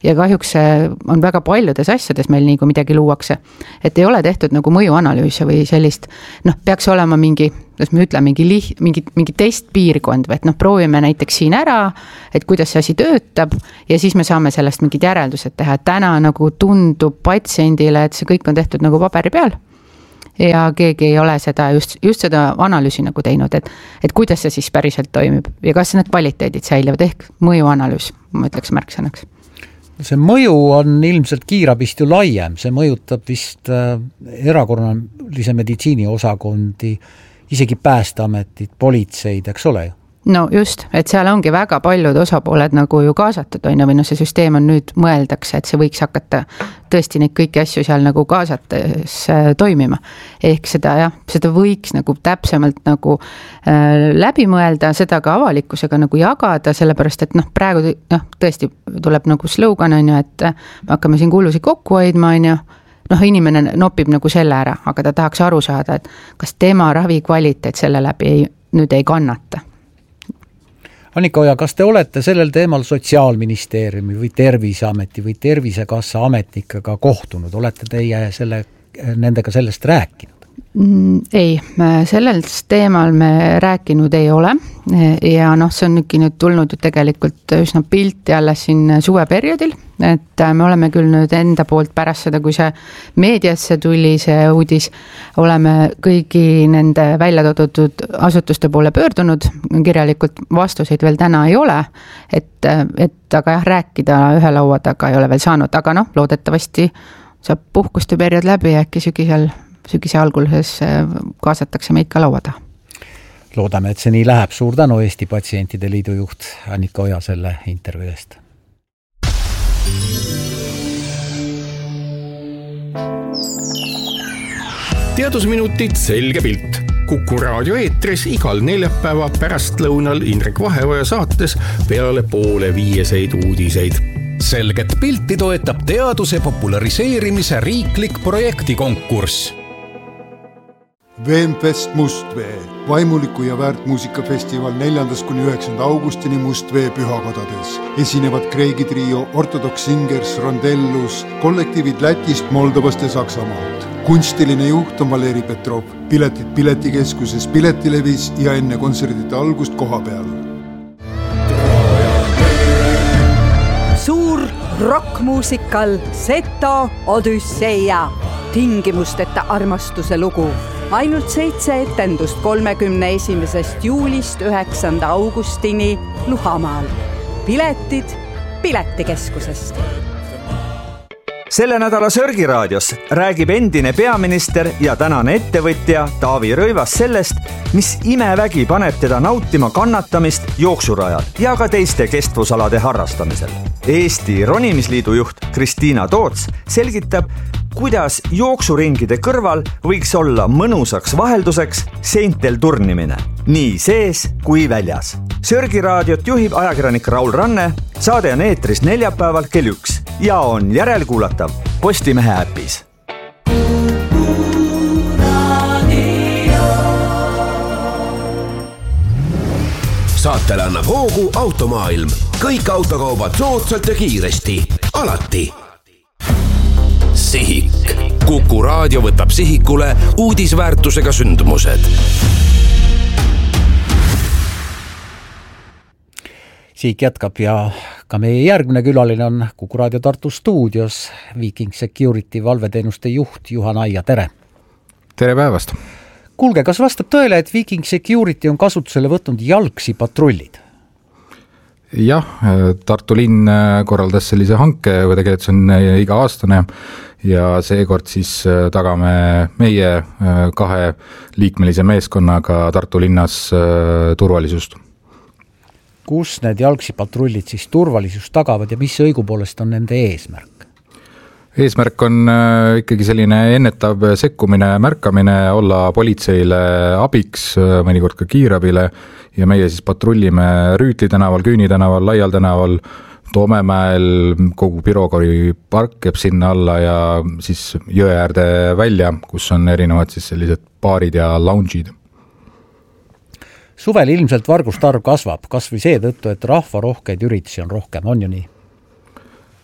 ja kahjuks on väga paljudes asjades meil nii, kui midagi luuakse, et ei ole tehtud nagu mõjuanalüüse või sellist, peaks olema mingi, kuidas me ütleme, mingi testpiirkond või et proovime näiteks siin ära, et kuidas see asi töötab ja siis me saame sellest mingid järeldused teha, et täna nagu tundub patsiendile, et see kõik on tehtud nagu paberi peal ja keegi ei ole seda just seda analüüsi nagu teinud, et kuidas see siis päriselt toimib ja kas need kvaliteedid säilivad ehk mõjuanalüüs, ma ütleks märksõnaks. See mõju on ilmselt kiirabist ju laiem, see mõjutab vist erakorralise meditsiini osakondi, isegi Päästeametit, politseid, eks ole ju? No just, et seal ongi väga paljud osapooled nagu ju kaasatud on või see süsteem on nüüd mõeldakse, et see võiks hakata tõesti neid kõiki asju seal nagu kaasates toimima. Ehk seda võiks nagu täpsemalt nagu läbi mõelda, seda ka avalikkusega nagu jagada, sellepärast et praegu tõesti tuleb nagu slogan on ju, et me hakkame siin kulusid kokku hoidma on ju, inimene nopib nagu selle ära, aga ta tahaks aru saada, et kas tema ravi kvaliteet selle läbi nüüd ei kannata. Annika Oja, kas te olete sellel teemal Sotsiaalministeeriumi või Terviseameti või Tervisekassa ametnikega kohtunud? Olete teie nendega sellest rääkinud? Ei, sellest teemal me rääkinud ei ole ja see on nüüd tulnud ju tegelikult üsna pilti alles siin suveperioodil, et me oleme küll nüüd enda poolt pärast seda, kui see meediasse tuli see uudis, oleme kõigi nende välja toodud asutuste poole pöördunud, kirjalikult vastuseid veel täna ei ole, et aga rääkida ühe laua taga ei ole veel saanud, aga loodetavasti saab puhkuste periood läbi ja äkki sügise alguses kaasatakse meid ka laua taha. Loodame, et see nii läheb. Suur tänu Eesti Patsientide Liidu juht Annika Oja selle intervjuu eest. Teadusminutid selge pilt. Kuku raadio eetris igal neljapäeva pärastlõunal Indrek Vaheoja saates peale 4:30 uudiseid. Selget pilti toetab teaduse populariseerimise riiklik projektikonkurss. Veemfest Mustvee, vaimuliku ja väärtmuusikafestival 4.–9. augustini Mustvee pühakodades. Esinevad Kreegi trio, Ortodox Singers, Rondellus, kollektiivid Lätist, Moldovast ja Saksamaalt. Kunstiline juht on Valeri Petrov, piletid Piletikeskuses, Piletilevis ja enne kontserdite algust koha peal. Suur rockmuusikal Seto Odüsseia, tingimusteta armastuse lugu. Ainult 7 etendust 31. juulist 9. augustini Luhamaal. Piletid Piletikeskusest. Selle nädala Sörgiraadios räägib endine peaminister ja tänane ettevõtja Taavi Rõivas sellest, mis imevägi paneb teda nautima kannatamist jooksurajal ja ka teiste kestvusalade harrastamisel. Eesti Ronimisliidu juht Kristiina Toots selgitab, kuidas jooksuringide kõrval võiks olla mõnusaks vahelduseks seintel turnimine, nii sees kui väljas. Sörgiraadiot juhib ajakirjanik Raul Ranne, saade on eetris neljapäeval kell 1 ja on järelkuulatav Postimehe äpis. Saatele annab hoogu Automaailm. Kõik autokaubad soodsalt ja kiiresti. Alati. Sihik. Kuku raadio võtab sihikule uudisväärtusega sündmused. Sihik jätkab ja ka meie järgmine külaline on Kuku raadio Tartu stuudios Viking Security valveteenuste juht Juhan Aia, tere! Tere päevast! Kuulge, kas vastab tõele, et Viking Security on kasutusele võtnud jalgsi patrullid? Jah, Tartu linn korraldas sellise hanke, või tegelikult see on iga aastane ja seekord siis tagame meie 2 liikmelise meeskonnaga Tartu linnas turvalisust. Kus need jalgsi patrullid siis turvalisust tagavad ja mis õigupoolest on nende eesmärk? Eesmärk on ikkagi selline ennetav sekkumine, märkamine, olla politseile abiks, mõnikord ka kiirabile ja meie siis patrullime Rüütli tänaval, Küüni tänaval, Laial tänaval, Toomemäel, kogu Pirokori park jääb sinna alla ja siis jõe äärde välja, kus on erinevad siis sellised baarid ja lounge'id. Suvel ilmselt varguste arv kasvab, kas või seetõttu, et rahvarohkeid üritusi on rohkem, on ju nii?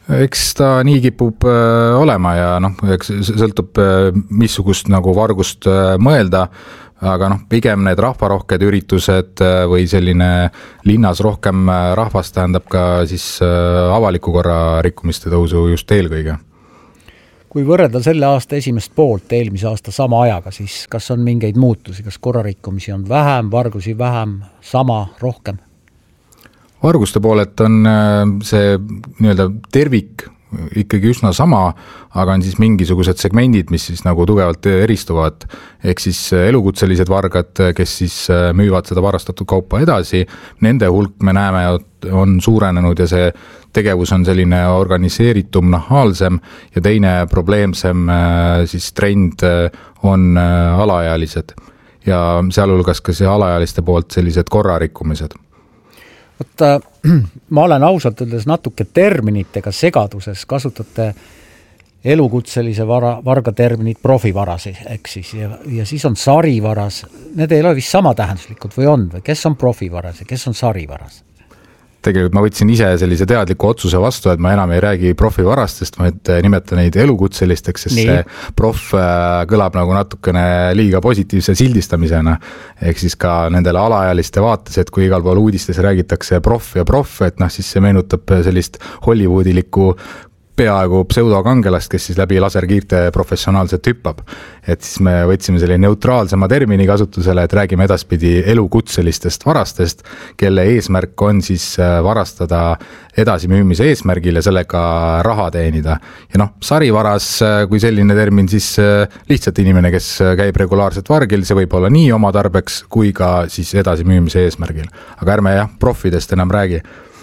Eks ta nii kipub olema ja eks sõltub missugust nagu vargust mõelda, aga pigem need rahvarohked üritused või selline linnas rohkem rahvast tähendab ka siis avaliku korra rikkumiste tõusu just eelkõige. Kui võrrelda selle aasta esimest poolt eelmise aasta sama ajaga, siis kas on mingeid muutusi, kas korrarikkumisi on vähem, vargusi vähem, sama, rohkem? Varguste poolelt on see nii-öelda tervik ikkagi üsna sama, aga on siis mingisugused segmendid, mis siis nagu tugevalt eristuvad, ehk siis elukutselised vargad, kes siis müüvad seda varastatud kaupa edasi, nende hulk me näeme on suurenenud ja see tegevus on selline organiseeritum, nahaalsem ja teine probleemsem siis trend on alaealised ja sealhulgas ka see alaealiste poolt sellised korrarikkumised. Võtta, ma olen ausalt öeldes natuke terminitega segaduses, kasutate elukutselise varga terminit profivarasi, eks siis, ja siis on sarivaras, need ei ole vist sama tähenduslikud või on, või kes on profivaras ja kes on sarivaras? Tegelikult ma võtsin ise sellise teadliku otsuse vastu, et ma enam ei räägi profivarastest, ma nimetan neid elukutselisteks, sest see prof kõlab nagu natukene liiga positiivse sildistamisena. Ehk siis ka nendele alaealiste vaates, et kui igal pool uudistes räägitakse prof, et siis see meenutab sellist hollywoodilikku peaaegu pseudokangelast, kes siis läbi laserkiirte professionaalselt hüppab. Et siis me võtsime selline neutraalsema termini kasutusele, et räägime edaspidi elukutselistest varastest, kelle eesmärk on siis varastada edasimüümise eesmärgil ja sellega raha teenida. Ja sarivaras, kui selline termin, siis lihtsalt inimene, kes käib regulaarselt vargil, see võib olla nii oma tarbeks kui ka siis edasimüümise eesmärgil. Aga ärme profidest enam räägi.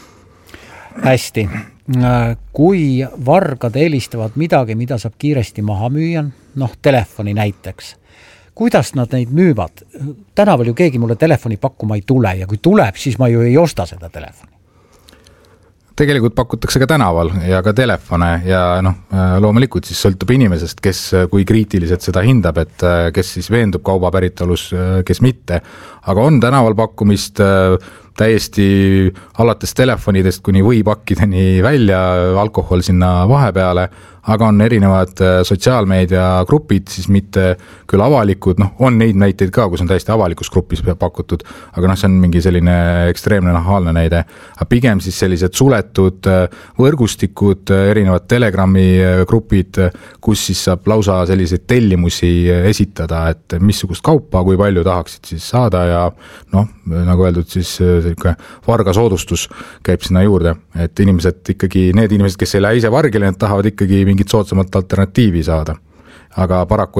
Hästi. Kui vargad eelistavad midagi, mida saab kiiresti maha müüa, telefoni näiteks, kuidas nad neid müüvad? Tänaval ju keegi mulle telefoni pakkuma ei tule ja kui tuleb, siis ma ju ei osta seda telefoni. Tegelikult pakutakse ka tänaval ja ka telefone ja loomulikult siis sõltub inimesest, kes kui kriitiliselt seda hindab, et kes siis veendub kauba päritolus, kes mitte. Aga on tänaval pakkumist täiesti alates telefonidest kuni võipakkideni välja, alkohol sinna vahepeale, aga on erinevad sotsiaalmeediagrupid, siis mitte küll avalikud, on neid näiteid ka, kus on täiesti avalikus grupis pakutud, aga see on mingi selline ekstreemne nahaalne näide. Aga pigem siis sellised suletud võrgustikud, erinevad Telegrami grupid, kus siis saab lausa selliseid tellimusi esitada, et missugust kaupa, kui palju tahaksid siis saada ja nagu öeldud, siis varga soodustus käib sinna juurde, et need inimesed, kes ei lähe ise vargile, need tahavad ikkagi mingit soodsamat alternatiivi saada. Aga paraku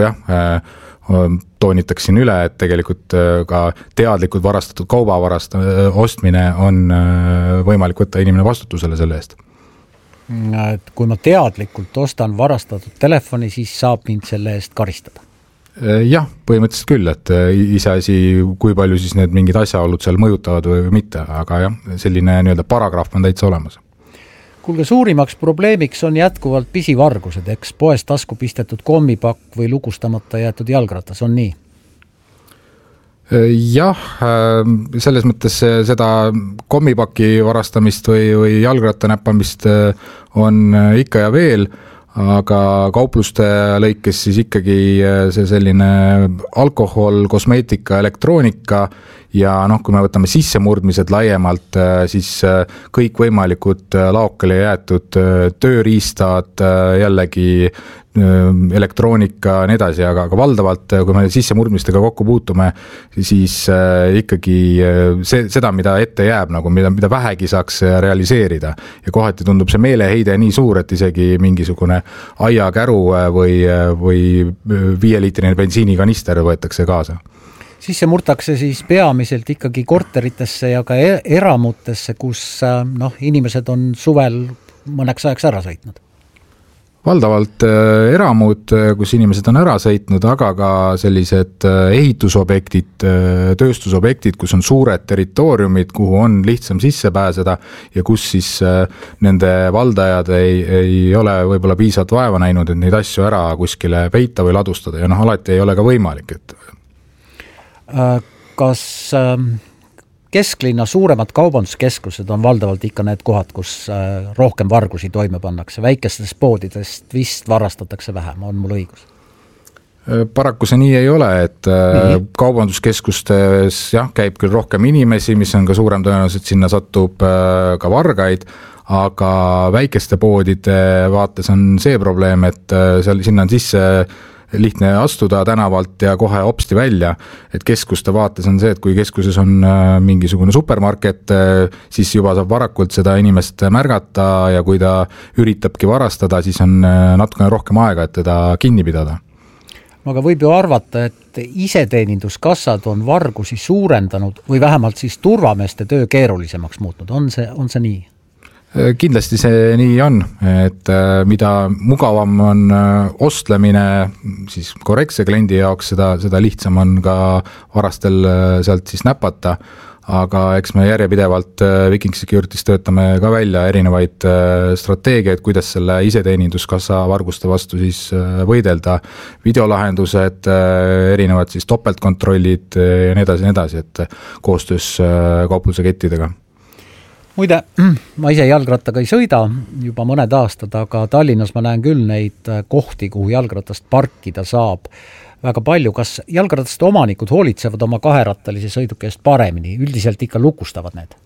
toonitaksin üle, et tegelikult ka teadlikud varastatud kauba ostmine on võimalik võtta inimene vastutusele selle eest. Kui ma teadlikult ostan varastatud telefoni, siis saab mind selle eest karistada. Jah, põhimõtteliselt küll, et iseasi, kui palju siis need mingid asjaolud seal mõjutavad või mitte, aga selline paragrahv on täitsa olemas. Kuulge, suurimaks probleemiks on jätkuvalt pisivargused, eks poes tasku pistetud kommipakk või lugustamata jäetud jalgratas, on nii? Jah, selles mõttes seda kommipaki varastamist või jalgratta näppamist on ikka ja veel, aga kaupluste lõikes siis ikkagi see selline alkohol, kosmeetika, elektroonika ja kui me võtame sissemurdmised laiemalt, siis kõik võimalikud laokale jäetud tööriistad, jällegi elektroonika ja nii edasi, aga valdavalt, kui me sissemurdmistega kokku puutume, siis ikkagi seda, mida ette jääb, mida vähegi saaks realiseerida. Ja kohati tundub see meeleheide nii suur, et isegi mingisugune aiakäru või 5-liitrine bensiinikanister võetakse kaasa. Sisse murtakse siis peamiselt ikkagi korteritesse ja ka eramutesse, kus inimesed on suvel mõneks ajaks ära sõitnud. Valdavalt eramud, kus inimesed on ära sõitnud, aga ka sellised ehitusobjektid, tööstusobjektid, kus on suured territooriumid, kuhu on lihtsam sisse pääseda ja kus siis nende valdajad ei ole võib-olla piisavalt vaeva näinud, et neid asju ära kuskile peita või ladustada ja alati ei ole ka võimalik. Kas kesklinna suuremad kaubanduskeskused on valdavalt ikka need kohad, kus rohkem vargusi toime pannakse. Väikestest poodidest vist varastatakse vähem, on mul õigus? Paraku see nii ei ole, et kaubanduskeskustes käib küll rohkem inimesi, mis on ka suurem tõenäoliselt, sinna satub ka vargaid, aga väikeste poodide vaates on see probleem, et sinna on sisse lihtne astuda tänavalt ja kohe hopsti välja, et keskuste vaates on see, et kui keskuses on mingisugune supermarket, siis juba saab varakult seda inimest märgata ja kui ta üritabki varastada, siis on natukene rohkem aega, et teda kinni pidada. Aga võib ju arvata, et iseteeninduskassad on vargusi suurendanud või vähemalt siis turvameeste töö keerulisemaks muutnud. On see nii? Kindlasti see nii on, et mida mugavam on ostlemine siis korrektse kliendi jaoks, seda lihtsam on ka varastel sealt siis näpata, aga eks me järjepidevalt Viking Security's töötame ka välja erinevaid strateegiaid, kuidas selle iseteeninduskassa varguste vastu siis võidelda, videolahendused, erinevad siis topeltkontrollid ja nii edasi, et koostöös kaupluse kettidega. Muide, ma ise jalgrattaga ei sõida juba mõned aastad, aga Tallinnas ma näen küll neid kohti, kuhu jalgratast parkida saab väga palju. Kas jalgrataste omanikud hoolitsevad oma kaherattalise sõiduki eest paremini? Üldiselt ikka lukustavad need?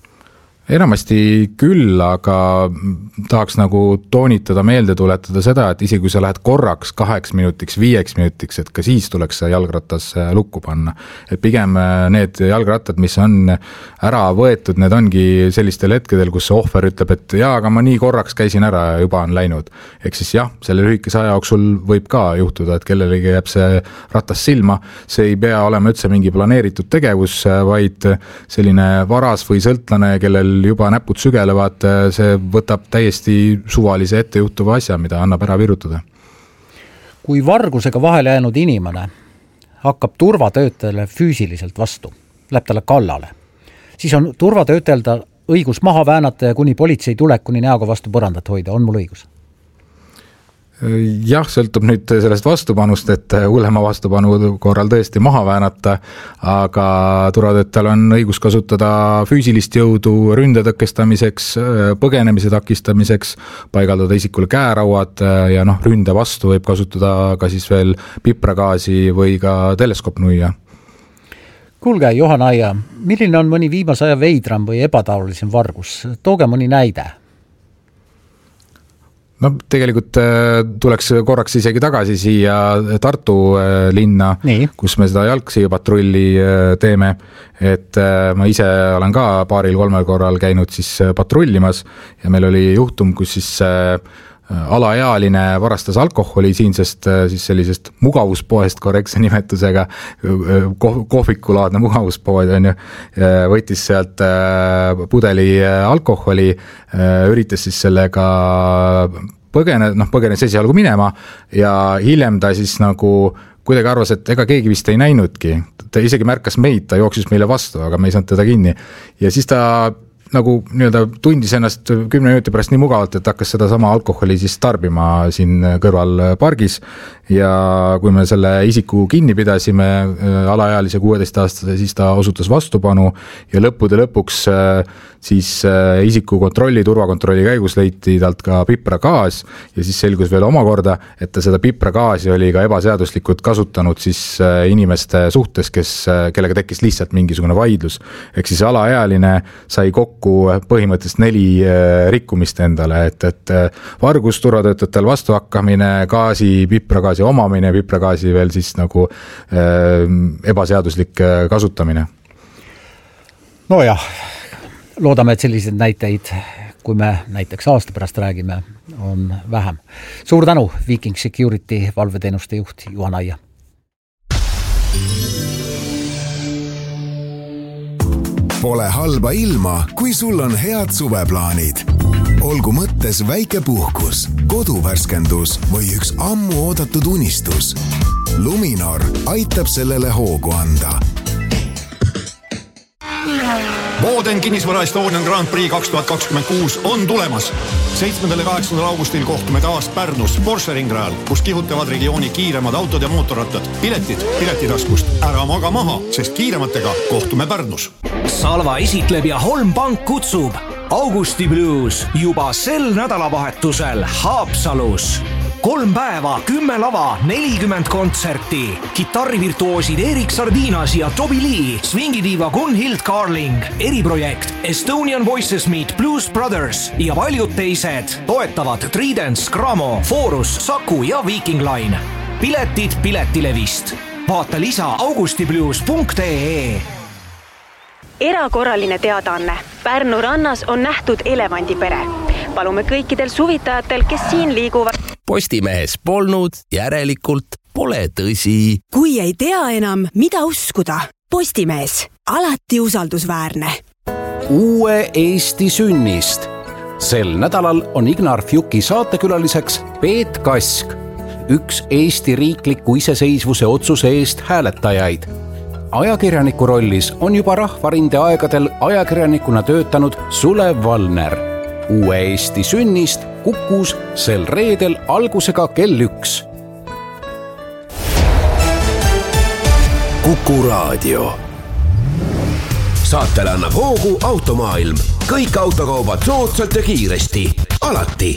Enamasti küll, aga tahaks nagu toonitada, meelde tuletada seda, et isegi kui sa lähed korraks 8 minutiks, 5 minutiks, et ka siis tuleks jalgratas lukku panna. Et pigem need jalgrattad, mis on ära võetud, need ongi sellistel hetkedel, kus see ohver ütleb, et jaa, aga ma nii korraks käisin ära ja juba on läinud. Ehk siis jah, selle lühikese aja jooksul võib ka juhtuda, et kellelegi jääb see ratas silma. See ei pea olema üldse mingi planeeritud tegevus, vaid selline varas või sõltlane, kellel juba näpud sügelevad, see võtab täiesti suvalise ettejuhtuva asja, mida annab ära virutada. Kui vargusega vahele jäänud inimene hakkab turvatöötajale füüsiliselt vastu, läheb talle kallale, siis on turvatöötajal õigus maha väänata ja kuni politsei tulekuni näoga vastu põrandat hoida, on mul õigus? Jah, sõltub nüüd sellest vastupanust, et hullema vastupanu korral tõesti maha väänata, aga turvatöötajal on õigus kasutada füüsilist jõudu ründe tõkestamiseks, põgenemise takistamiseks, paigaldada isikule käerauad ja ründe vastu võib kasutada ka siis veel pipragaasi või ka teleskoopnuia. Kuulge, Johan Aia, milline on mõni viimase aja veidram või ebataolisem vargus? Tooge mõni näide. No tegelikult tuleks korraks isegi tagasi siia Tartu linna, kus me seda jalgsiipatrulli teeme, et ma ise olen ka 2-3 korral käinud siis patrullimas ja meil oli juhtum, kus siis alaealine varastas alkoholi siinsest siis sellisest mugavuspoest korrektse nimetusega, kohvikulaadne mugavuspood on ju, võttis sealt pudeli alkoholi, üritas siis sellega põgenes esialgu minema ja hiljem ta siis nagu kuidagi arvas, et ega keegi vist ei näinudki. Ta isegi märkas meid, ta jooksis meile vastu, aga me ei saanud teda kinni. Ja siis ta nagu tundis ennast 10 minuti pärast nii mugavalt, et hakkas seda sama alkoholi siis tarbima siin kõrval pargis ja kui me selle isiku kinni pidasime, alaealise 16-aastase, siis ta osutas vastupanu ja lõppude lõpuks siis isiku turvakontrolli käigus leiti talt ka pipragaas ja siis selgus veel omakorda, et ta seda pipragaasi oli ka ebaseaduslikult kasutanud siis inimeste suhtes, kellega tekkis lihtsalt mingisugune vaidlus. Ehk siis alaealine sai kokku põhimõtteliselt 4 rikkumist endale, et vargus, turvatöötajatel vastuhakkamine, pipragaasi omamine, pipragaasi veel siis nagu ebaseaduslik kasutamine. No jah, loodame, et sellised näiteid, kui me näiteks aasta pärast räägime, on vähem. Suur tänu, Viking Security valveteenuste juht Johan Aia. Pole halba ilma, kui sul on head suveplaanid. Olgu mõttes väike puhkus, koduvärskendus või üks ammu oodatud unistus. Luminor aitab sellele hoogu anda. Boden kinnisvara Estonian Grand Prix 2026 on tulemas. 7. ja 8. augustil kohtume taas Pärnus Porsche ringrajal, kus kihutavad regiooni kiiremad autod ja mootorrattad. Piletid piletitaskust. Ära maga maha, sest kiirematega kohtume Pärnus. Salva esitleb ja Holm Pank kutsub Augusti Blues juba sel nädalavahetusel Haapsalus. 3 päeva, 10 lava, 40 kontserti. Kitarrivirtuoosid Erik Sardinas ja Toby Lee, swingidiiva Gunhild Carling, eriprojekt Estonian Voices Meet Blues Brothers ja paljud teised toetavad Tridents, Gramo, Forus, Saku ja Viking Line. Piletid Piletilevist. Vaata lisa augustiblues.ee. Erakorraline teadaanne. Pärnu rannas on nähtud elevandipere. Palume kõikidel suvitajatel, kes siin liiguvad. Postimehes polnud, järelikult pole tõsi. Kui ei tea enam, mida uskuda. Postimees, alati usaldusväärne. Uue Eesti sünnist. Sel nädalal on Ignar Fjuki saatekülaliseks Peet Kask, üks Eesti riikliku iseseisvuse otsuse eest hääletajaid. Ajakirjaniku rollis on juba Rahvarinde aegadel ajakirjanikuna töötanud Sulev Valner. Uue Eesti sünnist Kukus sel reedel algusega kell 1. Kuku Raadio. Saatele annab hoogu Automaailm. Kõik autokaubad soodsalt ja kiiresti. Alati.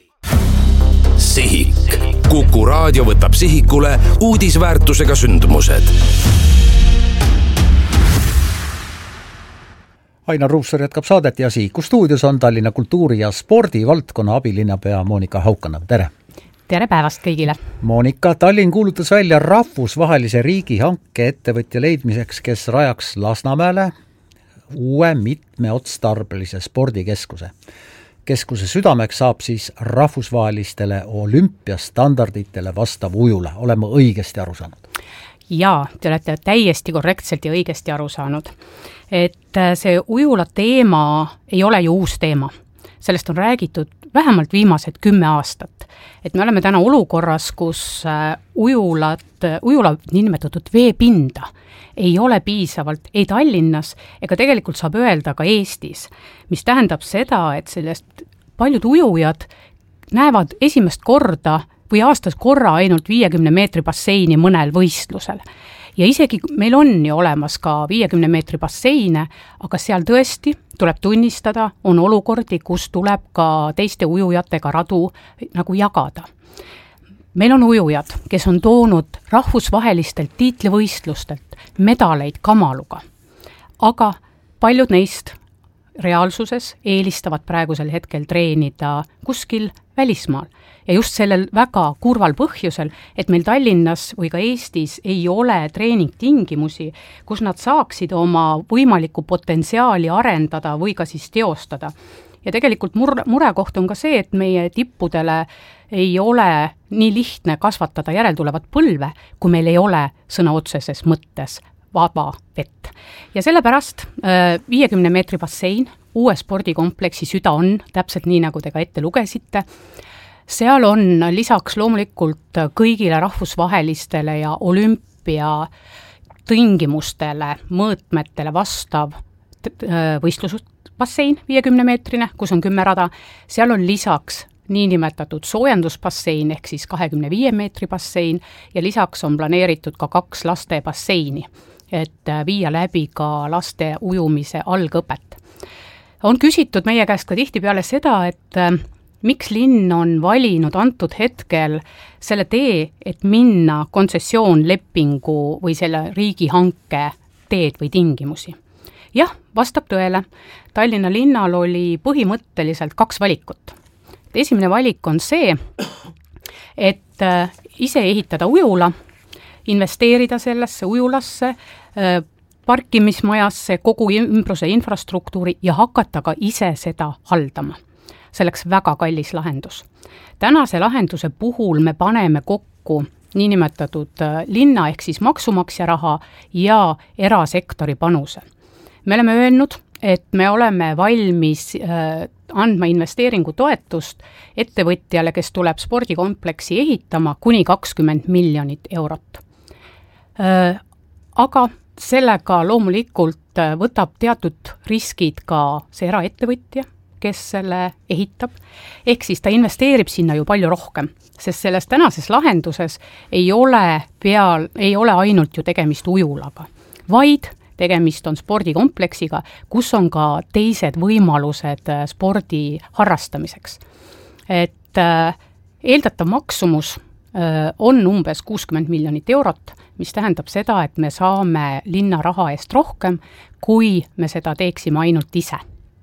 Sihik. Kuku Raadio võtab sihikule uudisväärtusega sündmused. Ainar Ruussaar jätkab saadet ja Sihiku stuudios on Tallinna kultuuri- ja spordivaldkonna abilinnapea Monika Haukanõmm. Tere! Tere päevast kõigile! Monika, Tallinn kuulutas välja rahvusvahelise riigihanke ettevõtja leidmiseks, kes rajaks Lasnamäele uue mitmeotstarbelise spordikeskuse. Keskuse südameks saab siis rahvusvahelistele olümpiastandarditele vastav ujula. Oleme õigesti aru saanud? Jaa, te olete täiesti korrektselt ja õigesti aru saanud. Et see ujula teema ei ole ju uus teema. Sellest on räägitud vähemalt viimased 10 aastat. Et me oleme täna olukorras, kus ujula niinimetatud veepinda ei ole piisavalt ei Tallinnas ega tegelikult saab öelda ka Eestis, mis tähendab seda, et sellest paljud ujujad näevad esimest korda või aastas korra ainult 50 meetri basseini mõnel võistlusel. Ja isegi meil on ju olemas ka 50 meetri basseine, aga seal tõesti tuleb tunnistada, on olukordi, kus tuleb ka teiste ujujatega radu nagu jagada. Meil on ujujad, kes on toonud rahvusvahelistelt tiitlivõistlustelt medaleid kamaluga, aga paljud neist reaalsuses eelistavad praegusel hetkel treenida kuskil välismaal. Ja just sellel väga kurval põhjusel, et meil Tallinnas või ka Eestis ei ole treeningtingimusi, kus nad saaksid oma võimalikku potentsiaali arendada või ka siis teostada. Ja tegelikult murekoht on ka see, et meie tippudele ei ole nii lihtne kasvatada järeltulevat põlve, kui meil ei ole sõna otseses mõttes vaba vett. Ja sellepärast 50 meetri bassein, uue spordikompleksi süda on, täpselt nii, nagu te ka ette lugesite. Seal on lisaks loomulikult kõigile rahvusvahelistele ja olümpia tingimustele, mõõtmetele vastav võistlusbassein 50 meetrine, kus on 10 rada. Seal on lisaks niinimetatud soojendusbassein ehk siis 25 meetri bassein ja lisaks on planeeritud ka 2 laste basseini, et viia läbi ka laste ujumise algõpet. On küsitud meie käest ka tihtipeale seda, et miks linn on valinud antud hetkel selle tee, et minna kontsessioonlepingu või selle riigihanke teed või tingimusi. Jah, vastab tõele. Tallinna linnal oli põhimõtteliselt 2 valikut. Esimene valik on see, et ise ehitada ujula, investeerida sellesse ujulasse, parkimismajasse, kogu ümbruse infrastruktuuri ja hakata ka ise seda haldama. Selleks väga kallis lahendus. Tänase lahenduse puhul me paneme kokku niinimetatud linna ehk siis maksumaksja raha ja erasektori panuse. Me oleme öelnud, et me oleme valmis andma investeeringutoetust ettevõtjale, kes tuleb spordikompleksi ehitama kuni 20 miljonit eurot. Aga sellega loomulikult võtab teatud riskid ka see eraettevõtja, kes selle ehitab, ehk siis ta investeerib sinna ju palju rohkem, sest selles tänases lahenduses ei ole ainult ju tegemist ujulaga, vaid tegemist on spordikompleksiga, kus on ka teised võimalused spordi harrastamiseks. Et eeldatav maksumus on umbes 60 miljonit eurot, mis tähendab seda, et me saame linna raha eest rohkem, kui me seda teeksime ainult ise.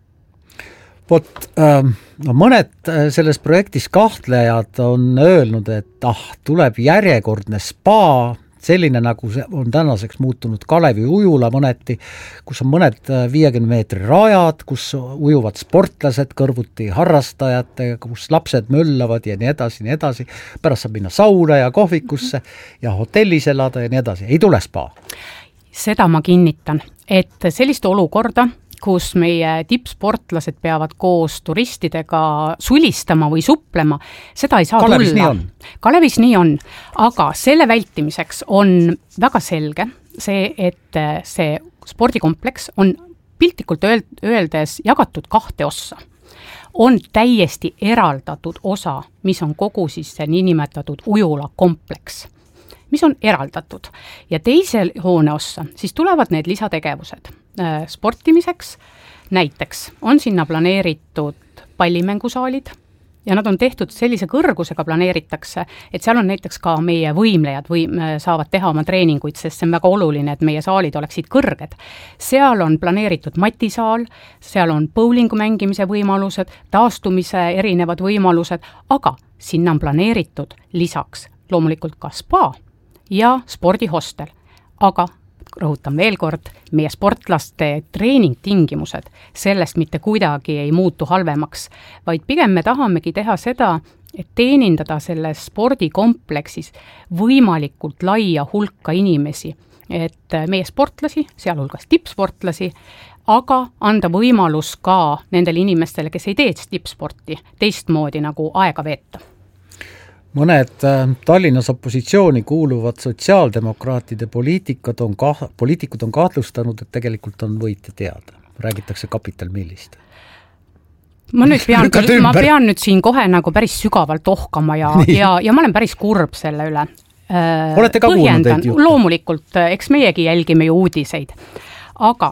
Mõned selles projektis kahtlejad on öelnud, et tuleb järjekordne spa, selline nagu see on tänaseks muutunud Kalevi ujula mõneti, kus on mõned 50 meetri rajad, kus ujuvad sportlased kõrvuti harrastajatega, kus lapsed möllavad ja nii edasi, pärast saab minna sauna ja kohvikusse ja hotellis elada ja nii edasi, ei tule spa. Seda ma kinnitan, et sellist olukorda, kus meie tippsportlased peavad koos turistidega sulistama või suplema, seda ei saa tulla. Kalevis nii on, aga selle vältimiseks on väga selge see, et see spordikompleks on piltlikult öeldes jagatud 2 ossa. On täiesti eraldatud osa, mis on kogu siis see niinimetatud ujula kompleks, mis on eraldatud. Ja teise hoone ossa siis tulevad need lisategevused. Sportimiseks näiteks on sinna planeeritud pallimängusaalid ja nad on tehtud sellise kõrgusega planeeritakse, et seal on näiteks ka meie võimlejad saavad teha oma treeninguid, sest see on väga oluline, et meie saalid oleksid kõrged. Seal on planeeritud matisaal, seal on bowlingu mängimise võimalused, taastumise erinevad võimalused, aga sinna on planeeritud lisaks loomulikult ka spa ja spordihostel, aga rõhutan veel kord, meie sportlaste treeningtingimused sellest mitte kuidagi ei muutu halvemaks, vaid pigem me tahamegi teha seda, et teenindada selles spordikompleksis võimalikult laia hulka inimesi, et meie sportlasi, sealhulgas tippsportlasi, aga anda võimalus ka nendele inimestele, kes ei tee tippsporti teistmoodi nagu aega veeta. Mõned Tallinnas opositsiooni kuuluvad sotsiaaldemokraatide poliitikud on kahtlustanud, et tegelikult on võitja teada. Räägitakse Capital Millist. Ma pean nüüd siin kohe nagu päris sügavalt ohkama ja ma olen päris kurb selle üle. Olete ka kuulnud teid juhtu? Loomulikult, eks meiegi jälgime ju uudiseid. Aga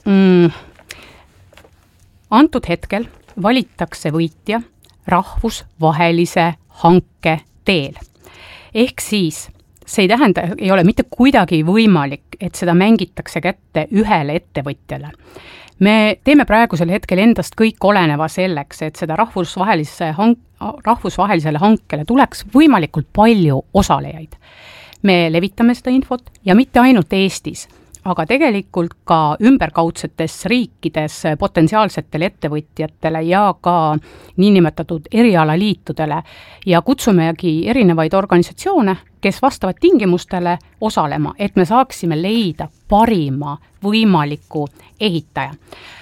antud hetkel valitakse võitja rahvusvahelise hanke teel. Ehk siis see ei ole mitte kuidagi võimalik, et seda mängitakse kätte ühele ettevõtjale. Me teeme praegusel hetkel endast kõik oleneva selleks, et seda rahvusvahelisele hankele tuleks võimalikult palju osalejaid. Me levitame seda infot ja mitte ainult Eestis, aga tegelikult ka ümberkaudsetes riikides potentsiaalsetele ettevõtjatele ja ka niinimetatud erialaliitudele ja kutsumegi erinevaid organisatsioone, kes vastavad tingimustele osalema, et me saaksime leida parima võimaliku ehitaja.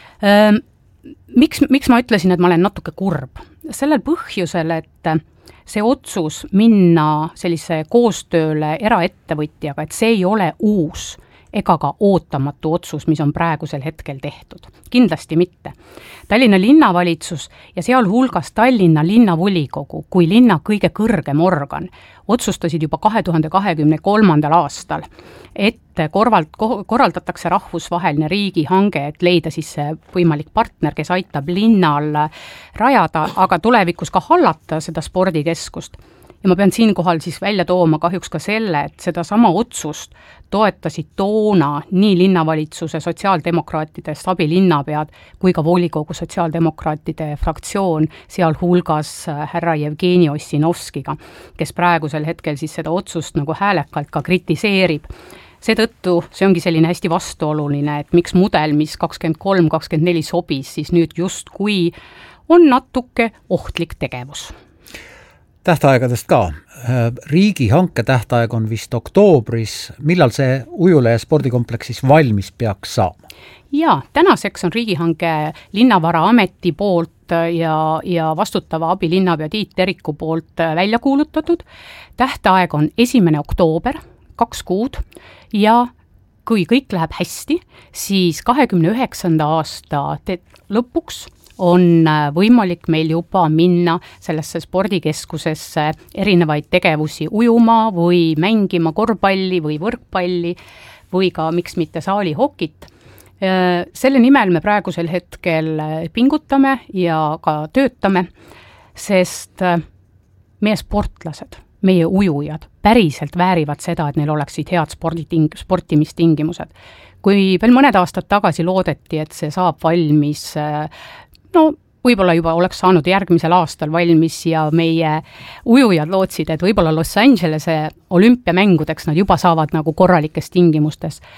Miks ma ütlesin, et ma olen natuke kurb? Sellel põhjusel, et see otsus minna sellise koostööle eraettevõtjaga, et see ei ole uus ega ka ootamatu otsus, mis on praegusel hetkel tehtud. Kindlasti mitte. Tallinna linnavalitsus ja sealhulgas Tallinna linnavolikogu kui linna kõige kõrgem organ otsustasid juba 2023. aastal, et korraldatakse rahvusvaheline riigihange, et leida siis see võimalik partner, kes aitab linnal rajada, aga tulevikus ka hallata seda spordikeskust. Ja ma pean siinkohal siis välja tooma kahjuks ka selle, et seda sama otsust toetasid toona nii linnavalitsuse sotsiaaldemokraatidest abilinnapead kui ka volikogu sotsiaaldemokraatide fraktsioon, sealhulgas härra Jevgeni Ossinovskiga, kes praegusel hetkel siis seda otsust nagu häälekalt ka kritiseerib. Seetõttu see ongi selline hästi vastuoluline, et miks mudel, mis 23-24 sobis, siis nüüd just kui on natuke ohtlik tegevus. Tähtaegadest ka. Riigihanke tähtaeg on vist oktoobris. Millal see ujula ja spordikompleksis valmis peaks saama? Ja, tänaseks on riigihanke Linnavaraameti poolt ja vastutava abilinnapea Tiit Teriku poolt välja kuulutatud. Tähtaeg on 1. oktoober, 2 kuud ja kui kõik läheb hästi, siis 29. aasta lõpuks on võimalik meil juba minna sellesse spordikeskusesse erinevaid tegevusi ujuma või mängima korvpalli või võrkpalli või ka miks mitte saalihokit. Selle nimel me praegusel hetkel pingutame ja ka töötame, sest meie sportlased, meie ujujad päriselt väärivad seda, et neil oleksid head sportimistingimused. Kui veel mõned aastad tagasi loodeti, et see saab valmis, võib-olla juba oleks saanud järgmisel aastal valmis ja meie ujujad lootsid, et võib-olla Los Angelese olümpiamängudeks nad juba saavad nagu korralikes tingimustes,